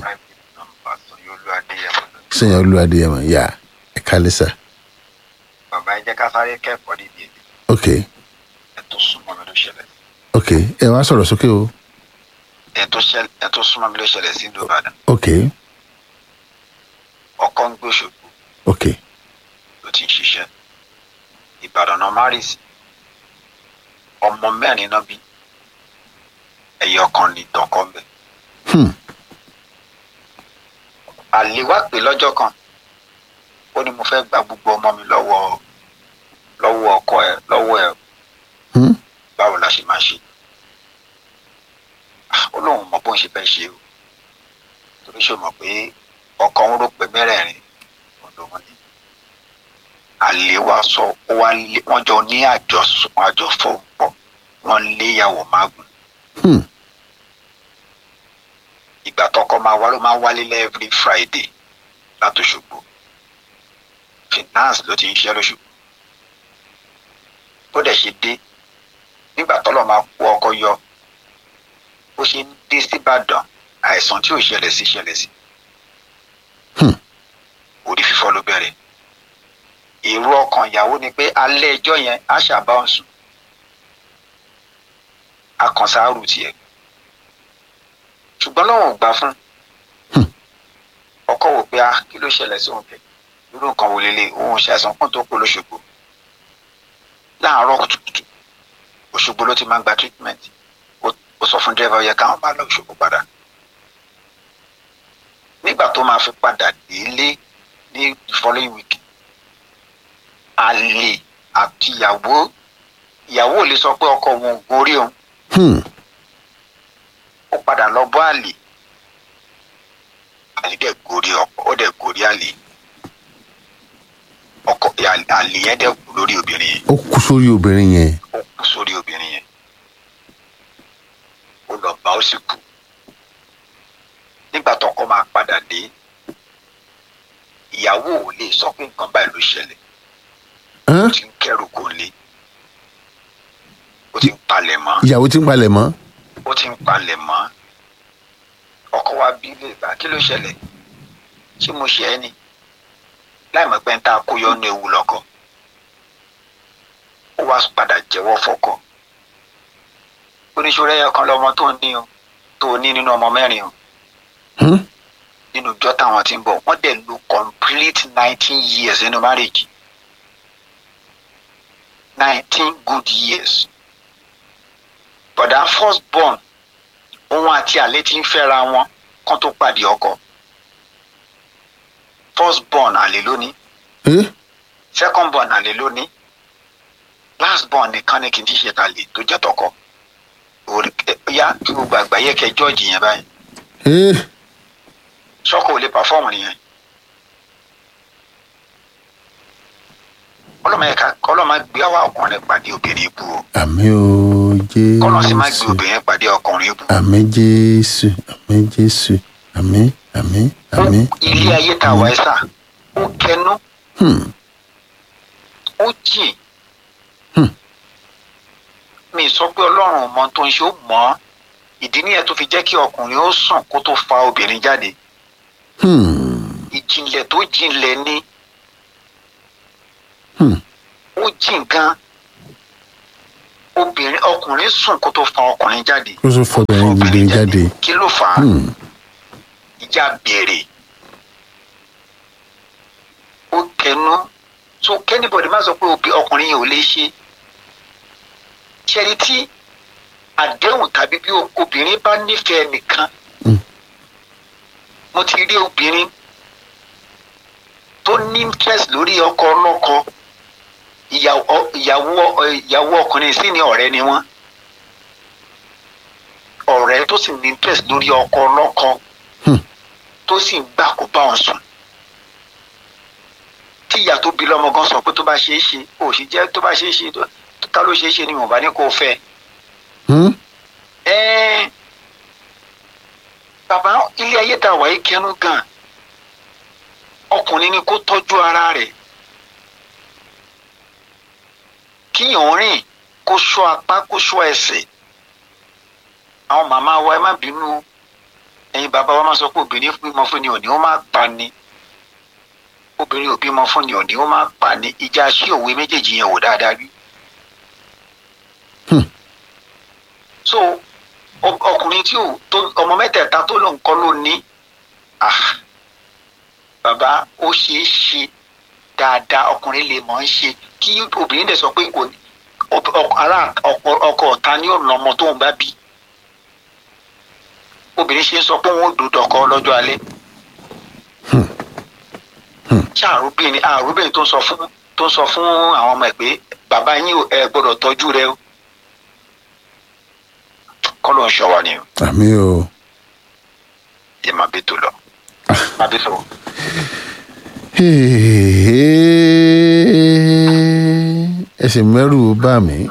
sèyàn olú adéyẹmọ yà ẹ kàlẹ́ sà. bàbá ẹ jẹ́ ká sáré kẹ́kọ̀ọ́ níbi èdè. ok. ẹ tó súnmọ́ mi ló ṣẹlẹ̀. ok ẹ wá sọ̀rọ̀ sókè o. ẹ tó ṣẹlẹ̀ ẹ tó súnmọ́ mi ló ṣẹlẹ̀ sí ìlú Ìbàdàn. ok. ọkọ ń gbé Òṣogbo. ok. ló ti ń ṣiṣẹ́. Ìbàdàn náà má rì sí. ọmọ mẹ́rin náà bí. ẹyọ kan ní tọkọ ń bẹ. àlè wá pè lọ́jọ́ kan ó ní mo fẹ́ gba gbogbo ọmọ mi lọ́wọ́ lọ́wọ́ ọkọ ẹ lọ́wọ́ ẹ báwo la ṣe máa ṣe ó lóun mọ bó ń ṣe fẹ́ ṣe o torí ṣe mọ̀ pé ọkọ ń rò pé mẹ́rẹ̀ẹ̀rin ọ̀dọ́mọ ni àlè wa sọ ó wá lé wọ́n jọ ní àjọsùn àjọfọ̀ pọ̀ wọ́n lé ìyàwó mágùn ìgbà tọkọ máa wá ló máa wálé every Friday láti Òṣogbo finance ló ti ń ṣe lóṣogbo bó dẹ̀ ṣe dé nígbà tọ́lọ̀ máa kó ọkọ yọ bó ṣe ń dé síbàdàn àìsàn tí ò ṣẹlẹ̀ sí ṣẹlẹ̀ sí orí fífọ́ ló bẹ̀rẹ̀ èrò ọkàn ìyàwó ni pé alẹ́ ẹjọ́ yẹn á ṣàbá òun sùn á kàn sáárù tiẹ̀ ṣùgbọ́n lọ́wọ́ ò gbà fún ọkọ wò pé ah kí ló ṣẹlẹ̀ sí òun bẹ̀ irú nǹkan wò lélẹ̀ òun ṣàìsàn kún tó kó lóṣogbo láàárọ̀ kùtùkùtù Òṣogbo ló ti máa ń gba treatment ó sọ fún dẹ́rẹ́bà yẹ káwọn máa lọ Òṣogbo padà nígbà tó máa fi padà délé ní following week àlè àti ìyàwó ìyàwó lè sọ pé ọkọ òun ò gorí òun ó padà lọ bọ́ àlè àlè dẹ̀ gorí ọkọ ó dẹ̀ gorí àlè ọkọ àlè yẹn dẹ̀ kú lórí obìnrin yẹn. ó kú sórí obìnrin yẹn. ó kú sórí obìnrin yẹn ó lọ bá ó sì kú nígbà tọkọ máa padà dé ìyàwó ò lè sọ pé nǹkan báyìí ló ṣẹlẹ̀ ó ti ń kẹ́rù kò lé ó ti ń palẹ̀ mọ́. ìyàwó ti ń palẹ̀ mọ́. ó ti ń palẹ̀ mọ́ ọkọ wa bí lè gbà kí ló ṣẹlẹ̀ ṣé mo ṣe ẹ́ ni láì mọ̀ pé ń ta kó yọ ní ewu lọ́kọ ó wá padà jẹ́wọ́ fọ́kọ oníṣòro ẹ̀yọ kan lọ́mọ tó ní o tó ní nínú ọmọ mẹ́rin o nínú ìjọ táwọn ti ń bọ̀ wọ́n dẹ̀ lo complete nineteen years nínú marriage nineteen good years bọ̀dá first born òun àti àlè ti ń fẹ́ra wọn kán tó pàdé ọkọ first born àlè lónìí second born àlè lónìí last born nìkan ni kì í ti ṣe tàlè tó jẹ́ tọkọ ya kí gbogbo àgbáyé kẹ jọ́ọ̀jì yẹn báyìí sọ́kò ò lè pàfọ́ọ̀mù nìyẹn ọlọ́mọ gbé àwa ọkùnrin pàdé obìnrin ibú o. àmín o Jésù. kọ́nà sì máa gbé obìnrin pàdé ọkùnrin ibú. àmín Jésù àmín Jésù àmín àmín àmín. ilé ayé tá a wáyé sá ó kẹnu ó jìn mi sọ pé ọlọ́run ọmọ tó ń ṣe ó mọ̀ ọ́ ìdí nìyẹn tó fi jẹ́ kí ọkùnrin ó sùn kó tó fa obìnrin jáde ìjìnlẹ̀ tó jinlẹ̀ ni ó jìn gan obìnrin ọkùnrin sùn kó tó fa ọkùnrin jáde. ó tún fọ obìnrin jáde. kí ló fà á? ìjà béèrè. ó kẹnu so kẹ́nìbọ̀dì má sọ pé ọkùnrin yẹn ò lè ṣe. ṣẹ́ni tí àdéhùn tàbí bí obìnrin bá nífẹ̀ẹ́ nìkan. mo ti rí obìnrin tó ní interest lórí ọkọ ọlọ́kọ ìyàwó ọkùnrin sì ní ọ̀rẹ́ ni wọ́n ọ̀rẹ́ tó sì ní interest lórí ọkọ ọlọ́kọ tó sì ń gbà kó bá wọn sùn tí ìyá tó bí lọ́mọ gan sọ pé tó bá ṣeé ṣe ò sì jẹ́ tó bá ṣeé ṣe ká ló ṣeé ṣe ni wọ́n bá ní kó fẹ́. bàbá ilé ayé tá a wáyé kẹnu gan ọkùnrin ni kó tọ́jú ara rẹ̀ kíyàn rìn kó ṣọ́ apá kó ṣọ́ ẹsẹ̀ àwọn màmá wa ẹ má bínú ẹ̀yin bàbá wa máa sọ pé obìnrin bímọ fún ni òní ó má pa ni obìnrin ò bímọ fún ni òní ó má pa ni ìjà sí òwe méjèèjì yẹn wò dáadáa rí. so ọkùnrin tí ò tó ọmọ mẹ́tẹ̀ẹ̀ta tó ló ń kọ́ ló ní bàbá ó ṣeé ṣe dáadáa ọkùnrin lè mọ̀ ń ṣe kí obìnrin dẹ̀ sọ pé kò ní ara ọkọ ọ̀tá ní ọ̀nà ọmọ tó ń bá bí obìnrin ṣe ń sọ pé wọ́n ò dòdò ọkọ lọ́jọ́ alẹ́ ṣé àrùbìnrin àrùbìnrin tó ń sọ fún tó ń sọ fún àwọn ọmọ ẹ̀ pé bàbá yín ẹ gbọ́dọ̀ tọ́jú rẹ o kọ́ ló ń ṣọ́ wa ni o. àmì o. yẹ máa bí tó lọ máa bí tó. ẹ sì mẹ́rù bá mi.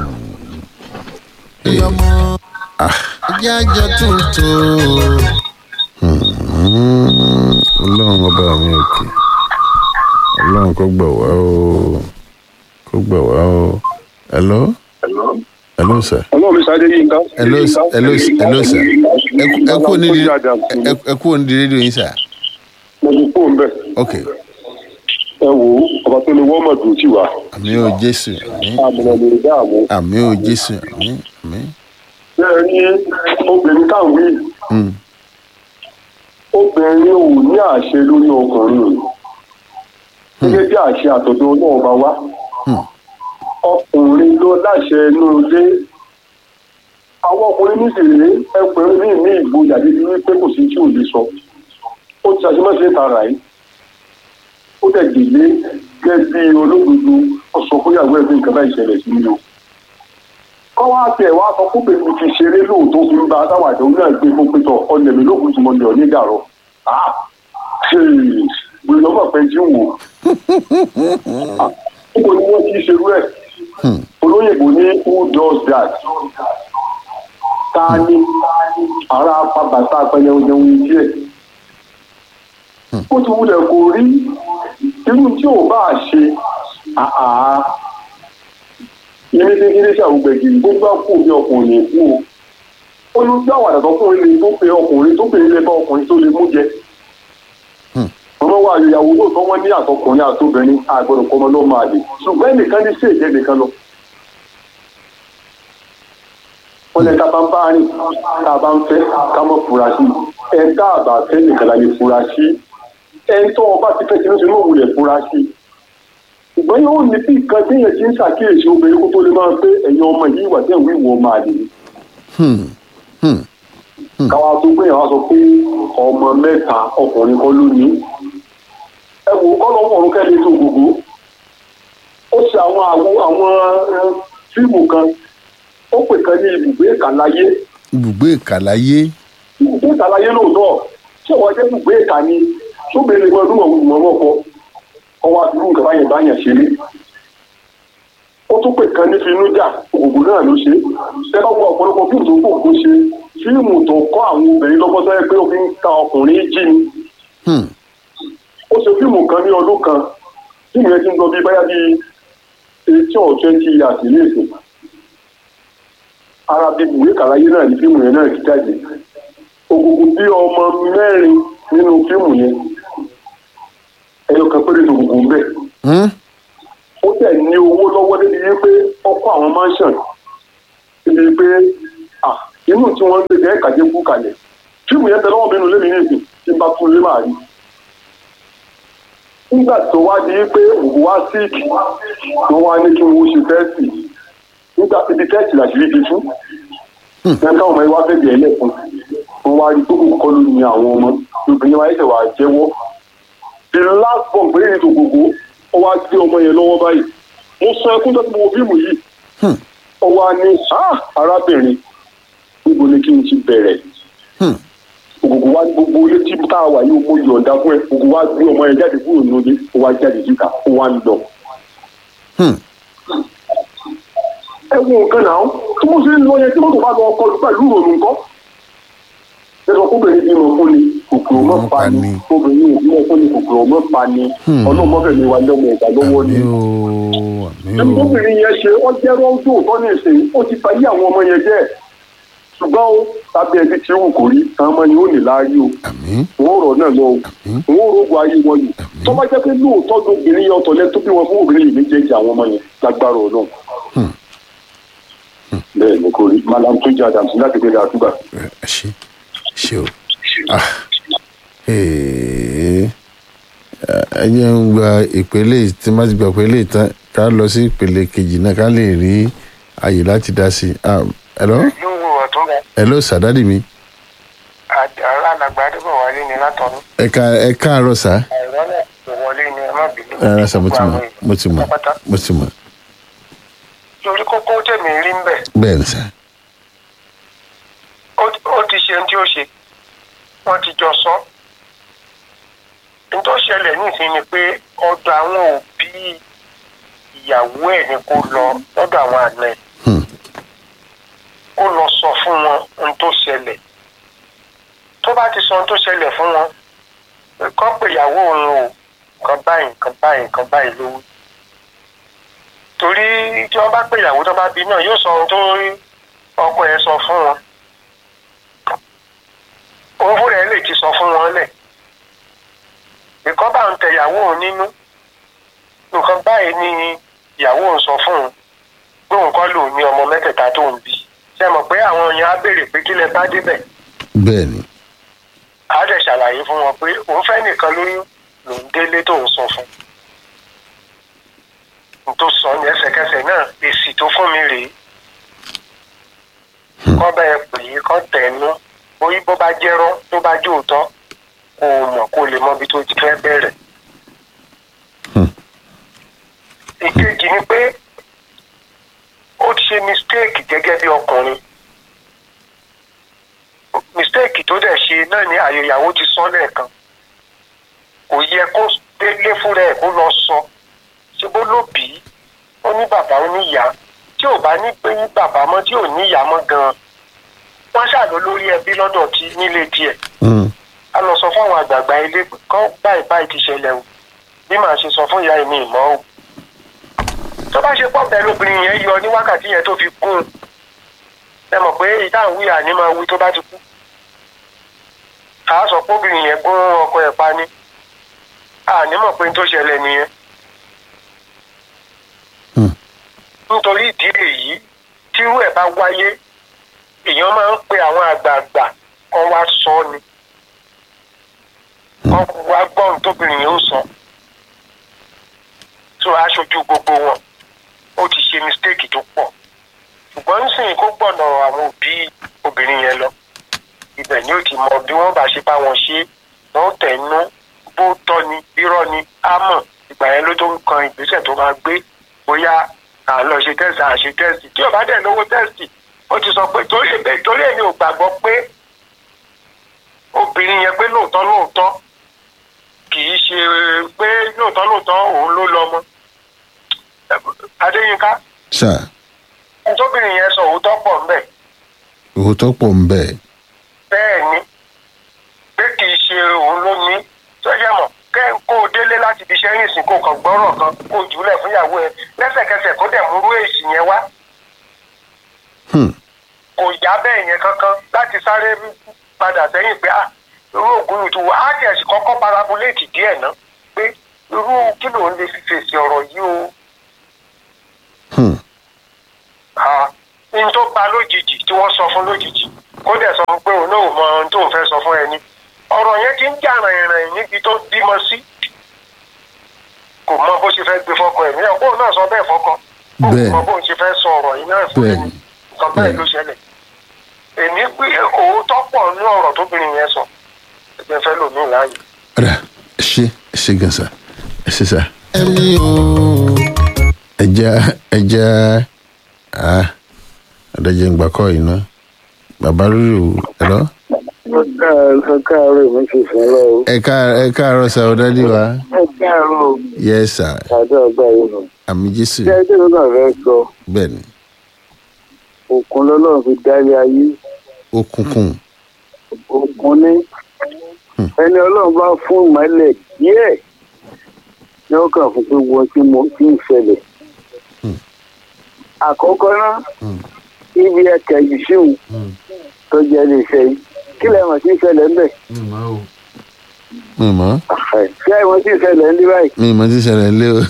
ọmọ jájọ tuntun. ọlọ́run ọba mi òkè ọlọ́run kó gbà wá o kó gbà wá o. hello. hello sir. hello mi sáré yín ká. hello hello hello sir. ẹ kú òní di ẹ kú òní di rédíò yín sir. mo ti kú òun bẹ́ẹ̀. ok. ẹ wo ọba tó lè wọ́n mọ̀ dùn sí wa. àmì ò jésù àmì. àmì ò lè dá àmì. àmì ò jésù àmì àmì. bẹ́ẹ̀ ni obìnrin táwọn wí. obìnrin ò ní àṣẹ lórí ọkùnrin gẹ́gẹ́ bí àṣẹ àtọ̀dọ̀ náà bá wá. ọkùnrin ló láṣẹ inú ilé. àwọn ọkùnrin nísìnyí ẹgbẹ̀rún ní ìní ìgboyà níbi wípé kò sí tí ò lè sọ. ó ti ṣàṣemáṣe tààrà yìí. ó dẹ̀ délé gẹ́gẹ́ bí olódodo ó sọ fún ìyàwó ẹgbẹ́ nǹkan bá ìṣẹ̀lẹ̀ sí mi o. kọ́ wá tiẹ̀ wá sọ fún bèbí ti ṣeré lóòótọ́ fi ń ba táwàdé òun náà gbé fún pétọ̀ ọ̀nà mi lókun tí mo lè ní ìdàrọ̀. gbèrè lọ́mọ pé jí wò. níbo ni wọ́n ti ṣerú ẹ̀? olóyìnbó ní who does that? ta ni ara apabàtà apẹlẹwẹ̀dẹ̀wẹ̀ díẹ̀. ó ti wulẹ̀ kó rí irú tí ò bá ṣe àá ilé kékeré ṣàwùgbẹ̀gì gbogbo àpò bí ọkùnrin kú o. ó ló gbé àwọn àdàtọ̀ fún ilé tó pe ọkùnrin tó pe ilé bá ọkùnrin tó lè mú jẹ. ọmọ wa ìyàwó lóòótọ́ wọn ní àtọkùnrin àtobìnrin àgbọ̀dọ̀ kọ́mọ ló máa lè ṣùgbọ́n ẹnìkan ní sí èjẹ́ nìkan lọ. wọ́n lẹ ká bá ń bá rìn ká bá ń fẹ́ ká mọ̀ fura sí ẹ tá àbá fẹ́ nìkan la lè fura sí ẹ tó ọba ti fẹ́ tinúṣe náà wulẹ̀ fura sí. ṣùgbọ́n yóò ní bí nǹkan téèyàn ti ń ṣàkíyèsí obìnrin kó tó lè máa pé ẹ̀yin ọmọ yìí wà tẹ̀ ń wíwọ máa lè. káwa tó gbé yàrá sọ pé ọmọ mẹ́ta ọkùnrin kan ló ní. ẹ wò ó kọ́ lọ́wọ́ ọ̀run kẹ́lẹ́ tó gbogbo. ó ṣe àwọn àwọn fíìmù kan ó pè kan ní ibùgbé ìkàláyé. ibùgbé ìkàláyé. ibùgbé ìkàláyé lóòótọ́ ṣé wọ́n jẹ́ ibùgbé ìkà ni sóbìnrin kan lúwọ̀ wùmọ̀ ọkọ̀ ọwọ́ àdúrú nǹkan báyẹn báyẹn ṣeré. ó tún pè kan ní finújà òògùn náà ló ṣe ṣé bá wọ ọ̀pọ̀lọpọ̀ fíìmù tó kò kó ṣe fíìmù tó kọ́ àwọn obìnrin lọ́gbọ́n tó yẹ pé òfin ta ọkùnrin jí ni. ó ṣe fíìmù kan ní ọdún kan fíìmù yẹn ti ń lọ bí báyà bíi eighteen or twenty years ní ìsìn. ara bíi ìwé kàláyé náà ní fíìmù yẹn náà ti jáde. ògùnkùn bí ọmọ mẹ́rin nínú fíìmù yẹn ẹyọ kan péré ní ògùnkùn bẹ́ẹ̀. ó tẹ̀ ní owó lọ́wọ́ débi wípé ó kọ́ àwọn mansion ṣe pé inú tí wọ́n ń gbé jẹ́ kàjé kú kalẹ̀ fíìmù yẹn tẹ lọ́wọ́ mi nù lé mi ní ìsìn tí n bá tún lé màá rí. nígbà tó wá di pé òkú wá síìkì wọ́n wá ní kí wọ́n ṣe tẹ́sì nígbà ibi tẹ́sì làṣírí ti fún ẹ̀ káwọn ọmọ yẹn wá fẹ́ bẹ̀ẹ́ lẹ́kùn wọ́n wá rí tó kò kọ́ ló ní àwọn ọmọ obìnrin wa ẹ̀ṣẹ̀ wà jẹ́wọ́ the last bomb pé ètò gbogbo ó wá gbé ọmọ yẹn lọ́wọ́ báyìí mo sọ ẹkún tó ti wo fíìmù yìí ó wá ní arábìnrin níbo ni kí n ti bẹ̀rẹ̀ ògùnkùn wá gbogbo ilé tí tá a wà yìí mo yọ̀ǹda fún ẹ ògùnkùn wá gbé ọmọ yẹn jáde kúrò nílé ó wá jáde síta ó wá ń lọ. ẹ wo nǹkan náà tí mo ṣe ń lọ yẹn tí mọ́tò bá lọ ọkọ pẹ̀lú ìrònú nǹkan ẹ sọ kóbìnrin bí mo fún ni kòkòrò mọ́ pa ni kóbìnrin bí mo fún ni kòkòrò mọ́ pa ni ọlọ́run mọ́fẹ́ mi wà lọ́mọ ìgbà lọ́wọ́ ni. ẹni kóbìnrin yẹn ṣe ó jẹ́ rọ́ńdò tó ní ìsìn ó ti fa yí àwọn ọmọ yẹn jẹ́ ṣùgbọ́n ó tàbí ẹbí tí ó kò rí àwọn ọmọ yẹn ó ní láàyè o wọ́n rọ̀ náà lọ o wọ́n rògbò ayé wọn yìí tó bá jẹ́ pé lóòótọ́ tó obìnrin yẹn ọ̀tọ̀ lẹ́tọ́ bí wọn fún obìnrin yìí méjèèjì àwọn ọmọ yẹn lágbára ọ̀nà. bẹ́ẹ̀ ni kò rí madam tó jẹ́ adams láti gbé àdúgbà. ṣe ṣe o ẹ jẹ́ ń gba ìpele tí má ti gba ìpele tán ká lọ sí ìpele kejì náà ká lè rí àyè láti dá sí i. hello hello sàdádì mi. àrà àgbà àdúgbò wálé ni látọ̀nù. ẹ̀ka ẹ̀ka àárọ̀ sá. àìrọ́lẹ̀ ìwọlé ni ẹ má bínú. ara sá mo ti mọ̀ mo ti mọ̀ mo ti mọ̀. lórí kókó tèmi rí ń bẹ̀. bẹ́ẹ̀ ni sá. ó ti ṣe ohun tí ó ṣe wọ́n ti jọ sọ. ohun tó ṣẹlẹ̀ nísìnyí ni pé ọ̀dọ̀ àwọn òbí ìyàwó ẹ̀ ni kó lọ lọ́dọ̀ àwọn àna ẹ̀. kó lọ sọ fún wọn ohun tó ṣẹlẹ̀. tó bá ti sọ ohun tó ṣẹlẹ̀ fún wọn kọ́ pé ìyàwó òun o nǹkan báyìí nǹkan báyìí nǹkan báyìí ló wí. torí tí wọ́n bá pè ìyàwó tó bá bí náà yóò sọ ohun tó ọkọ ẹ̀ sọ fún wọn. òun fúnra ẹ̀ lè ti sọ fún wọn lẹ̀. nǹkan bá ń tẹ ìyàwó òun nínú nǹkan báyìí ni ìyàwó òun sọ fún un pé òun kọ́ lòun ní ọmọ mẹ́tẹ̀ẹ̀ta tó ń bí. ṣe mọ̀ pé àwọn èèyàn á béèrè pé kí lẹ bá débẹ̀. bẹ́ẹ̀ ni. a dẹ̀ ṣàlàyé fún wọn pé òun fẹ́ nìkan lóyún lòun délé tó ń sọ fún. n tó sọ ní ẹsẹ̀kẹsẹ̀ náà èsì tó fún mi rèé. kọ́ bẹ́ẹ̀ pè é kọ́ tẹ̀nu bóyí bó bá jẹ́rọ́ tó bá jó òótọ́ kó o mọ̀ kó o lè mọ ibi tó ti fẹ́ bẹ̀rẹ̀. ìkejì ni pé ó ti ṣe mistake gẹ́gẹ́ bí ọkùnrin. mistake tó dẹ̀ ṣe náà ni àyè ìyàwó ti sọ lẹ́ẹ̀kan. kò yẹ kó délé fúnra ẹ̀ kó lọ sọ. ṣé bó ló bí ó ní bàbá ó ní ìyá tí ò bá ní pé ní bàbá mọ́ tí ò ní ìyá mọ́ gan-an. wọ́n ṣàlọ́ lórí ẹbí lọ́dọ̀ tí nílé tiẹ̀. a lọ sọ fún àwọn àgbààgbà ilé kan báyìí báyìí ti ṣẹlẹ̀ o bí màá ṣe sọ fún ìyá mi ìmọ̀ o. tó bá ṣe pọ̀ bẹ́ẹ̀ lóbìnrin yẹn yọ ní wákàtí yẹn tó fi kún un ẹ mọ̀ pé ìtàn wí àní máa wí tó bá ti kú. àá sọ pé obìnrin yẹn gún ọkọ ẹ̀ pa ni àní mọ̀ pé n tó ṣẹlẹ̀ nìyẹn. nítorí ìdí èyí tírú ẹ̀ bá wáyé èèyàn máa ń pe àwọn àgbààgbà kan wá sọ ni kan wá gbọ́n tóbìnrin yẹn ó sọ tó aṣojú gbogbo wọn ó ti ṣe mistake tó pọ̀ ṣùgbọ́n nísìnyí kó gbọ̀nà àwọn òbí obìnrin yẹn lọ ibẹ̀ ni ó ti mọ bí wọ́n bá ṣe bá wọn ṣe wọ́n tẹ̀nú bó tọ́ ni bírọ́ ni á mọ̀ ìgbà yẹn ló tó ń kan ìgbésẹ̀ tó máa gbé bóyá à ń lọ ṣe tẹ́sì à ń ṣe tẹ́sì tí ò bá dẹ̀ lówó tẹ́sì ó ti sọ pé torí ẹ̀ torí ẹ̀ ni ò gbàgbọ́ pé obìnrin yẹn pé lóòótọ́ lóòótọ́ kì í ṣe pé lóòótọ́ lóòótọ́ òun ló lọ mọ́ Adéyínká. sà. tóbìnrin yẹn sọ òótọ́ pọ̀ ńbẹ̀. òótọ́ pọ̀ ńbẹ̀. bẹ́ẹ̀ ni pé kì í ṣe òun ló ní sọ́jà mọ̀ kẹ́ ń kó o délé láti fi ṣẹ́yìn ìsìn kó kàn gbọ́rọ̀ kan kó o jùlẹ̀ fún ìyàwó ẹ lẹ́sẹ̀kẹsẹ̀ kó dẹ̀ múrú èsì yẹn wá. kò yá bẹ́ẹ̀ yẹn kankan láti sáré padà sẹ́yìn pé ah irú ògùn ìtú á kẹ̀sì kọ́kọ́ parabuléètì díẹ̀ ná pé irú kí ló ń lè fi fèsì ọ̀rọ̀ yìí o. ní tó pa lójijì tí wọ́n sọ fún lójijì kó dẹ̀ sọ pé òun náà ò mọ ohun tó ń fẹ́ sọ fún ẹni ọ̀rọ̀ yẹn ti ń jà rìnrìn níbi tó bímọ sí kò mọ bó ṣe fẹ́ gbé fọkọ ẹ̀mí ẹ̀ kó náà sọ bẹ́ẹ̀ fọkọ kó mọ bó ṣe fẹ́ sọ ọ̀rọ̀ yìí náà fún ẹni nǹkan bẹ́ẹ̀ ló ṣẹlẹ̀ èmi pé òótọ́ pọ̀ ní ọ̀rọ̀ tóbìnrin yẹn sọ ẹgbẹ́ fẹ́ lòmí láàyè. ọ̀rẹ́ ẹ ṣe ẹ ṣe gan sa ẹ ṣe sa. ẹja ẹja adájẹ́ ń gbà kọ́ yìí náà bàbá rúrù ẹ̀rọ. ẹ káàárọ̀ mi ṣe fún lọ. ẹ káàárọ̀ sa ọ̀dádì wa. ẹ káàárọ̀. yes sir. àjọ ọgbà yìí nù. àmì jésù. ṣé ẹjọ́ mi náà fẹ́ sọ. bẹ́ẹ̀ni. òkun lọ́lọ́run fi dálé ayé. òkùnkùn. òkun ní. ẹni ọlọ́run bá fún ìmọ̀lẹ̀ díẹ̀ ní ọkàn fún pé wọ́n ti mọ kí n ṣẹlẹ̀. àkọ́kọ́ náà ibi ẹ̀kẹ́ yìí ṣéwù tó jẹ́ lè ṣe yìí kí lẹ́yìn wọn ti ń ṣẹlẹ̀ ń bẹ̀. mi mọ̀. ṣé ẹ̀wọ̀n ti ń ṣẹlẹ̀ ń lé báyìí. mi mọ̀ ti ń ṣẹlẹ̀ ń lé o.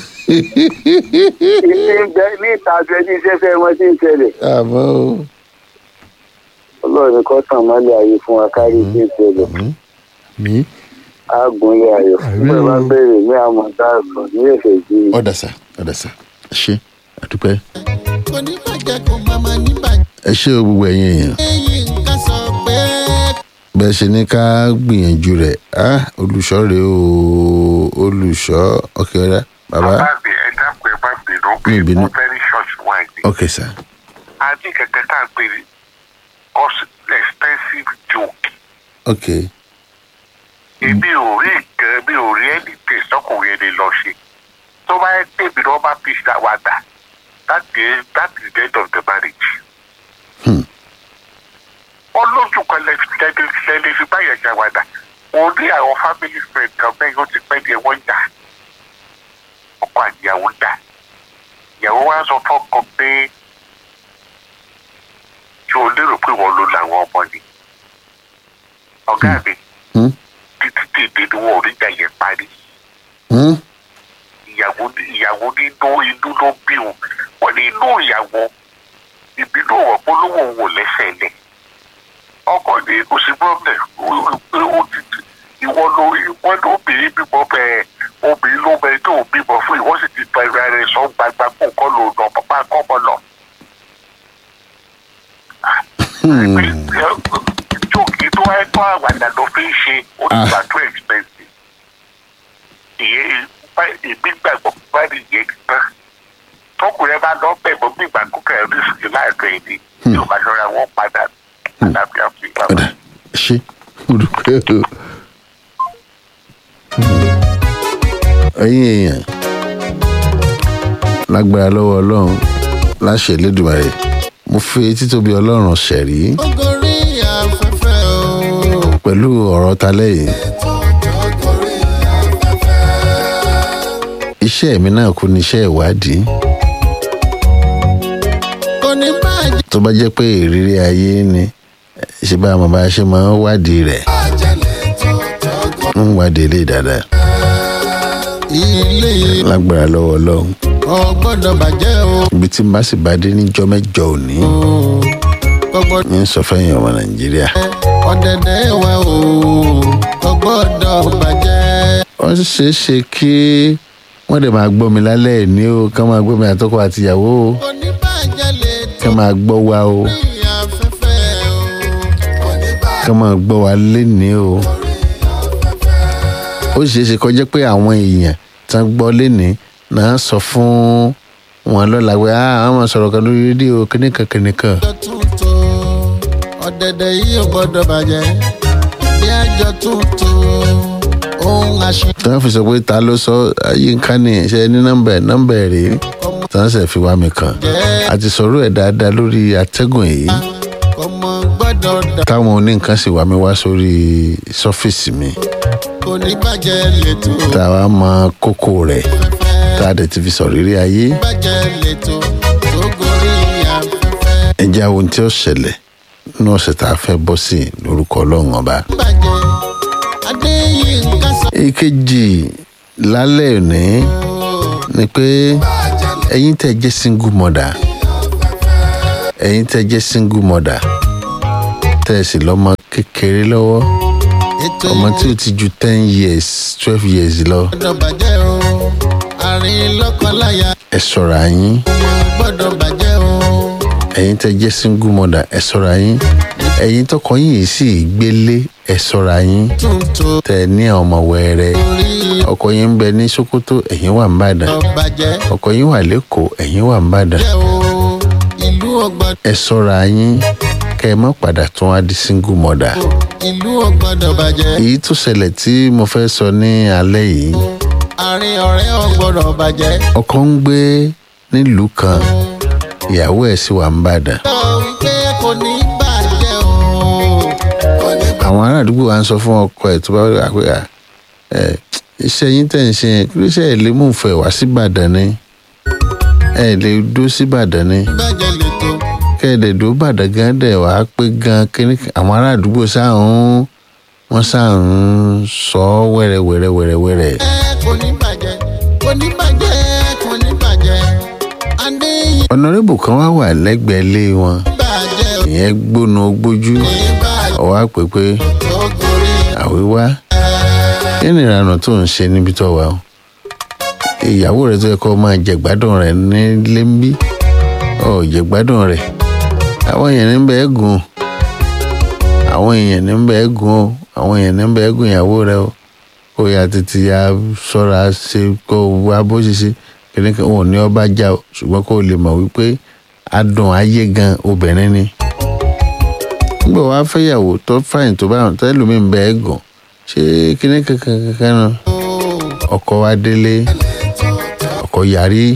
ní ìta àbẹ̀ ní iṣẹ́ fẹ́ wọn ti ń ṣẹlẹ̀. àmọ́ o. ọlọ́run kọ́ tàn mọ́lẹ̀ ayé fún wa kárí tí ń ṣẹlẹ̀. mi. àgùnlé ayọ̀ bẹ́ẹ̀ bá bẹ̀rẹ̀ ní àmọ̀ dáàbò ní ẹ̀fẹ̀ jí. ọ̀dà sà ọ̀dà sà ṣe àdúpẹ́. kò ní bàjẹ́ kò má má ní bàjẹ́. ẹ ṣé o gbogbo ẹ̀yin èèyàn. èyí nǹkan sọ pé. bẹ́ẹ̀ ṣe ní ká gbìyànjú rẹ̀ olùṣọ́ rèé o olùṣọ́ ọkẹ́ ọ̀rẹ́ bàbá. bàbá mi ẹ dákun ẹ má bínú pé mo very short wine. ok sir. a ní kẹ̀kẹ́ tá a pè ní expensive joke. ok. èmi ò rí nǹkan mi ò rí ẹni tè sọkùnrin ẹni lọ ṣe tó bá yẹ pé mi náà bá fi ṣàwádà that is that is the end of the marriage. wọ́n lójú kan lẹ́lẹ́ fi báyẹn ṣàwádà òun ní àwọn family friend kan bẹ́ẹ̀ yóò ti pẹ́ ní ẹ̀wọ̀n jà ọkọ àtìyàwó jà ìyàwó wa sọ fọ́kọ pé ṣé o lérò pé wọ́n ló làwọn ọmọ ni ọ̀gá mi títí tètè ni wọn ò ní jà yẹn parí ìyàwó ìyàwó nínú inú ló bí wọn wọn ní inú ìyàwó ìbínú wọn polówó wò lẹ́sẹ̀ lẹ̀ ọkọ ní kò sí problem ó ti ìwọ ló ìwọ ló obìnrin bímọ bẹ́ẹ̀ obìnrin ló bẹ tó bímọ fún ìwọ sì ti tọ ìrẹ rẹ sọ gbagba kó kọ́ ló lọ bàbá kọ́ mọ lọ. jókè tó wáyé tó àwàdà ló fi ń ṣe ó ti gbà tó expensive. ìyẹn èmi gbàgbọ́ bá ní ìyẹn tán tọkùnrin bá lọ bẹ̀ bọ́ gbígbà kúkẹ́ rísìkì láìpẹ́ ìdí tí ò bá ṣọ́ra wọ́n padà àlàáfíà fún ìgbà wọn. ṣé olùkọ́ o. ẹ̀yin èèyàn lágbára lọ́wọ́ ọlọ́run láṣẹ Elédùmarè mo fi títóbi ọlọ́run ṣẹ̀rí ogori afẹ́fẹ́ o. pẹ̀lú ọ̀rọ̀ talẹ́ yìí. iṣẹ́ mi náà kú ní iṣẹ́ ìwádìí. kò ní bàjẹ́. tó bá jẹ́ pé ìrírí ayé ni ṣe bá àwọn bá ṣe máa ń wádìí rẹ̀ ń wádìí ilé dáadáa. ilé lágbára lọ́wọ́ ọlọ́run. ò gbọ́dọ̀ bàjẹ́ o. ibi tí n bá sì bá dé níjọ́ mẹ́jọ òní ní sọ fẹ́yìn ọmọ Nàìjíríà. ọ̀dẹ̀dẹ̀ wa o kò gbọ́dọ̀ bàjẹ́. wọ́n ṣeé ṣe kí wọ́n dẹ̀ máa gbọ́ mi lálẹ́ ní o kán máa gbọ́ mi àtọkọ àtìyàwó o kò ní bàjẹ́ lè tó. kán máa gbọ́ wa o afẹ́fẹ́ o. kò ní bàjẹ́. kán máa gbọ́ wa lénìí o. ó ṣeé ṣe kó jẹ́ pé àwọn èèyàn tán gbọ́ lénìí náà sọ fún wọn lọ́la pé àwọn máa sọ̀rọ̀ kan lórí rédíò kíníkan kíníkan. ọ̀dẹ̀dẹ̀ yìí ò gbọ́dọ̀ bàjẹ́ bí àjọ tuntun ohun àṣẹ. tí wọ́n fi sọ pé ta ló sọ Yínká ní ṣe ní nọ́mbà ẹ̀ nọ́mbà ẹ̀ rèé tí wọ́n sì fi wá mi kàn. a ti sọ̀rọ̀ ẹ̀ dáadáa lórí atẹ́gùn yìí ọmọ gbọ́dọ̀ dà. táwọn oníǹkan sì wá mi wá sórí sọ́fíìsì mi. kò ní bàjẹ́ lẹ́tọ̀. tá a wá mọ kókó rẹ̀ tá a dẹ̀ ti fi sọ̀rọ̀ rírí ayé. bàjẹ́ lẹ́tọ̀ tó gorí afẹ́fẹ́. ẹ jẹ́ àwọn tí ó ṣẹlẹ̀ nínú ọ̀sẹ̀ tá a fẹ́ bọ́ sí lórúkọ ọlọ́run ọba. bàjẹ́ Adéyínká sọ. èkejì lálẹ́ òní ni pé ẹ̀yin tẹ́ jẹ́ single mother ẹ̀yin tẹ́ jẹ́ single mother tẹ́ ẹ sì lọ́mọ kékeré lọ́wọ́ ọmọ tí ó ti ju ten years twelve years lọ gbọ́dọ̀ bàjẹ́ o àárín lọ́kọláya ẹ ṣọ́ra yín gbọ́dọ̀ bàjẹ́ o. ẹ̀yin tẹ́ jẹ́ single mother ẹ ṣọ́ra yín ẹ̀yin tọkọ yín yìí sì gbélé ẹ ṣọ́ra yín tuntun tẹ́ ẹ ní àwọn ọmọ wẹ́rẹ́ ọkọ yín ń bẹ ní Sókótó ẹ̀yin wà ní Ìbàdàn bàjẹ́ ọkọ yín wà lẹ́kọ̀ọ́ ẹ̀yin wà ní Ìbàdàn jẹ́ o ìlú ọgbọ́dọ̀ ẹ ṣọ́ra yín kẹ́ ẹ má padà tún wá di single mother. ìlú ọgbọ́dọ̀ bàjẹ́ èyí tó ṣẹlẹ̀ tí mo fẹ́ sọ ní alẹ́ yìí àárín ọ̀rẹ́ ọgbọ́dọ̀ bàjẹ́. ọkọ ń gbé nílùú kan ìyàwó ẹ̀ sì wà ní Ìbàdàn. sọ wípé kò ní bàjẹ́ o kò ní bàjẹ́. àwọn ará àdúgbò wa ń sọ fún ọkọ ẹ̀ tó bá wà pé ẹ iṣẹ́ yín tẹ̀ ń ṣe yẹn kí ló ṣe ẹ̀ lè mú ìfẹ́ wá sí Ìbàdàn ni ẹ̀ lè dó sí Ìbàdàn ni bàjẹ́ lè tó. kẹ́ẹ̀dẹ̀ dó Ìbàdàn gan dẹ̀ wá pé gan kíní àwọn ará àdúgbò sáà ń wọ́n sáà ń sọ wẹ́rẹ́ wẹ́rẹ́ wẹ́rẹ́ wẹ́rẹ́. ẹ kò ní bàjẹ́ kò ní bàjẹ́ kò ní bàjẹ́ adéyìn ọ̀nàrẹ́bù kan wá wà lẹ́gbẹ̀ẹ́ ilé wọn bàjẹ́ o ìyẹn gbóná gbójú ní bàjẹ́ ọwọ́ àpè pé tó gorí àwíwá kí ni ìlànà tó ń ṣe níbi tó wà o ìyàwó rẹ tó yẹ kó máa jẹ gbádùn rẹ nílé ń bí ọ jẹ gbádùn rẹ àwọn èèyàn ní bẹ́ẹ̀ gùn àwọn èèyàn ní bẹ́ẹ̀ gùn o àwọn èèyàn ní bẹ́ẹ̀ gùn ìyàwó rẹ o kó ya tètè ya ṣọ́ra ṣe kó wá bó ṣe ṣe kìnìún kan wọn ò ní ọba já o ṣùgbọ́n kó o lè mọ̀ wípé adùn ayé gan obìnrin ni nígbà wàá fẹ́yàwó tó fàyìn tó bá tẹ́lómi ń bẹ́ẹ̀ gùn ṣé kìnìún kankan kankan náà ọkọ wa délé ọkọ yàrí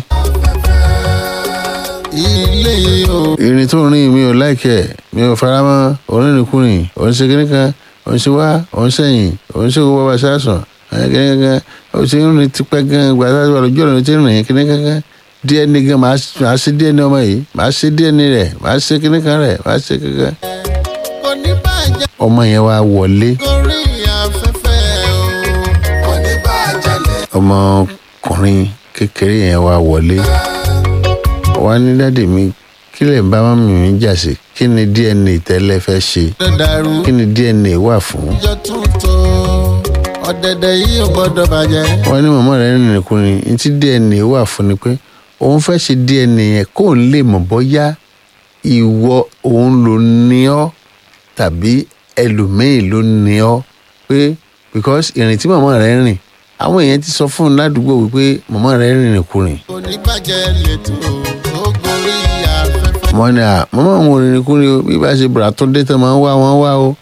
ilé o ìrìn tó rìn mi ò láìkẹ́ mi ò fara mọ́ onírìnkùnrin òun ṣe kíní kan òun ṣe wá òun ṣẹ̀yìn òun ṣe owó bàbá sásùn kíní kankan òun ṣe ń rìn tipẹ́ gan gbàtà tó wà lójú ọ̀nà tí ń rìn kíní kankan díẹ̀ ní gan màá ṣe díẹ̀ ní ọmọ yìí màá ṣe díẹ̀ ní rẹ̀ màá ṣe kíní kan rẹ̀ màá ṣe kankan. kò ní bàjẹ́ ọmọ yẹn wá wọlé gorí afẹ́fẹ́ o kò ní bàjẹ́ lè. ọmọkùnrin kékeré yẹn wá wọlé wá ní dáàdì mi kí lè bá mọ́mì mi jà sí kí ni D N A tẹ́lẹ̀ fẹ́ ṣe dàrú kí ni D N A wà fún. ìjọ tuntun ọ̀dẹ̀dẹ̀ yìí ò gbọ́dọ̀ bàjẹ́. wọ́n ní màmá rẹ̀ rìn nìkùnrin ní tí D N A wà fún ni pé òun fẹ́ ṣe D N A yẹn kóun lè mọ̀ bóyá ìwọ òun ló ní ọ́ tàbí ẹlòmíì ló ní ọ́ pé because ìrìn tí màmá rẹ̀ rìn àwọn èèyàn ti sọ fún un ládùúgbò wípé màmá rẹ̀ rìn nìkùnrin. kò ní bàjẹ́ lè tó ó gorí afẹ́fẹ́. wọ́n ní à màmá àwọn òrìn nìkùnrin o bí bá ṣe bùrà tó dé tán máa ń wá wọn wá o.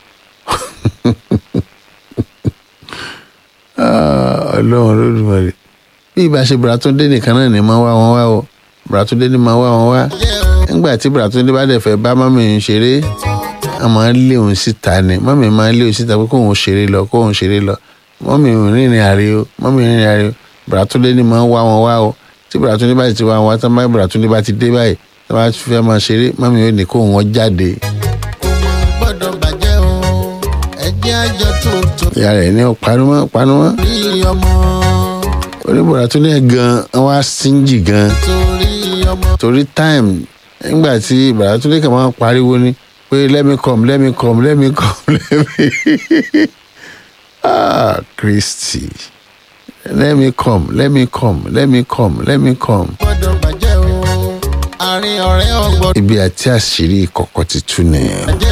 ọlọ́run lódùmarè bí ìbá ṣe bùrà tó dé nìkan náà ni máa ń wá wọn wá o bùrà tó dé ni máa ń wá wọn wá nígbà tí bùrà tó dé bá dẹ̀ fẹ́ bá mọ́mì ń ṣeré a máa ń lé òun síta ni mọ́mì máa ń lé òun síta pé kóun ṣeré lọ kóun ṣeré lọ mọ́mì rìnrìn àrè o mọ́mì rìnrìn àrè o bùrà tó dé ni máa ń wá wọn wá o tí bùrà tó dé bá ti wá wọn wá tán bá bùrà tó dé bá ti dé báyìí tí wọ́n bá fẹ́ máa ṣeré mọ́mì ò ní kóun wọn jáde. kò mọ gbọ́dọ̀ bàjẹ́ o ẹjẹ́ àjọ tuntun. ìyá rẹ̀ ní panumọ́ panumọ́ torí ọmọ oníbùrà tó ní gan-an wá síńjì gan-an torí ọmọ. torí time nígbà tí bùrà tó dé kàn máa pariwo ni pé let me come let me come let me come let me ah Christy let me come let me come let me come let me come. gbọ́dọ̀ bàjẹ́ o àárín ọ̀rẹ́ ọgbọ́dọ̀ ibi àti àṣírí ìkọ̀kọ̀ ti tú nìyẹn. bàjẹ́.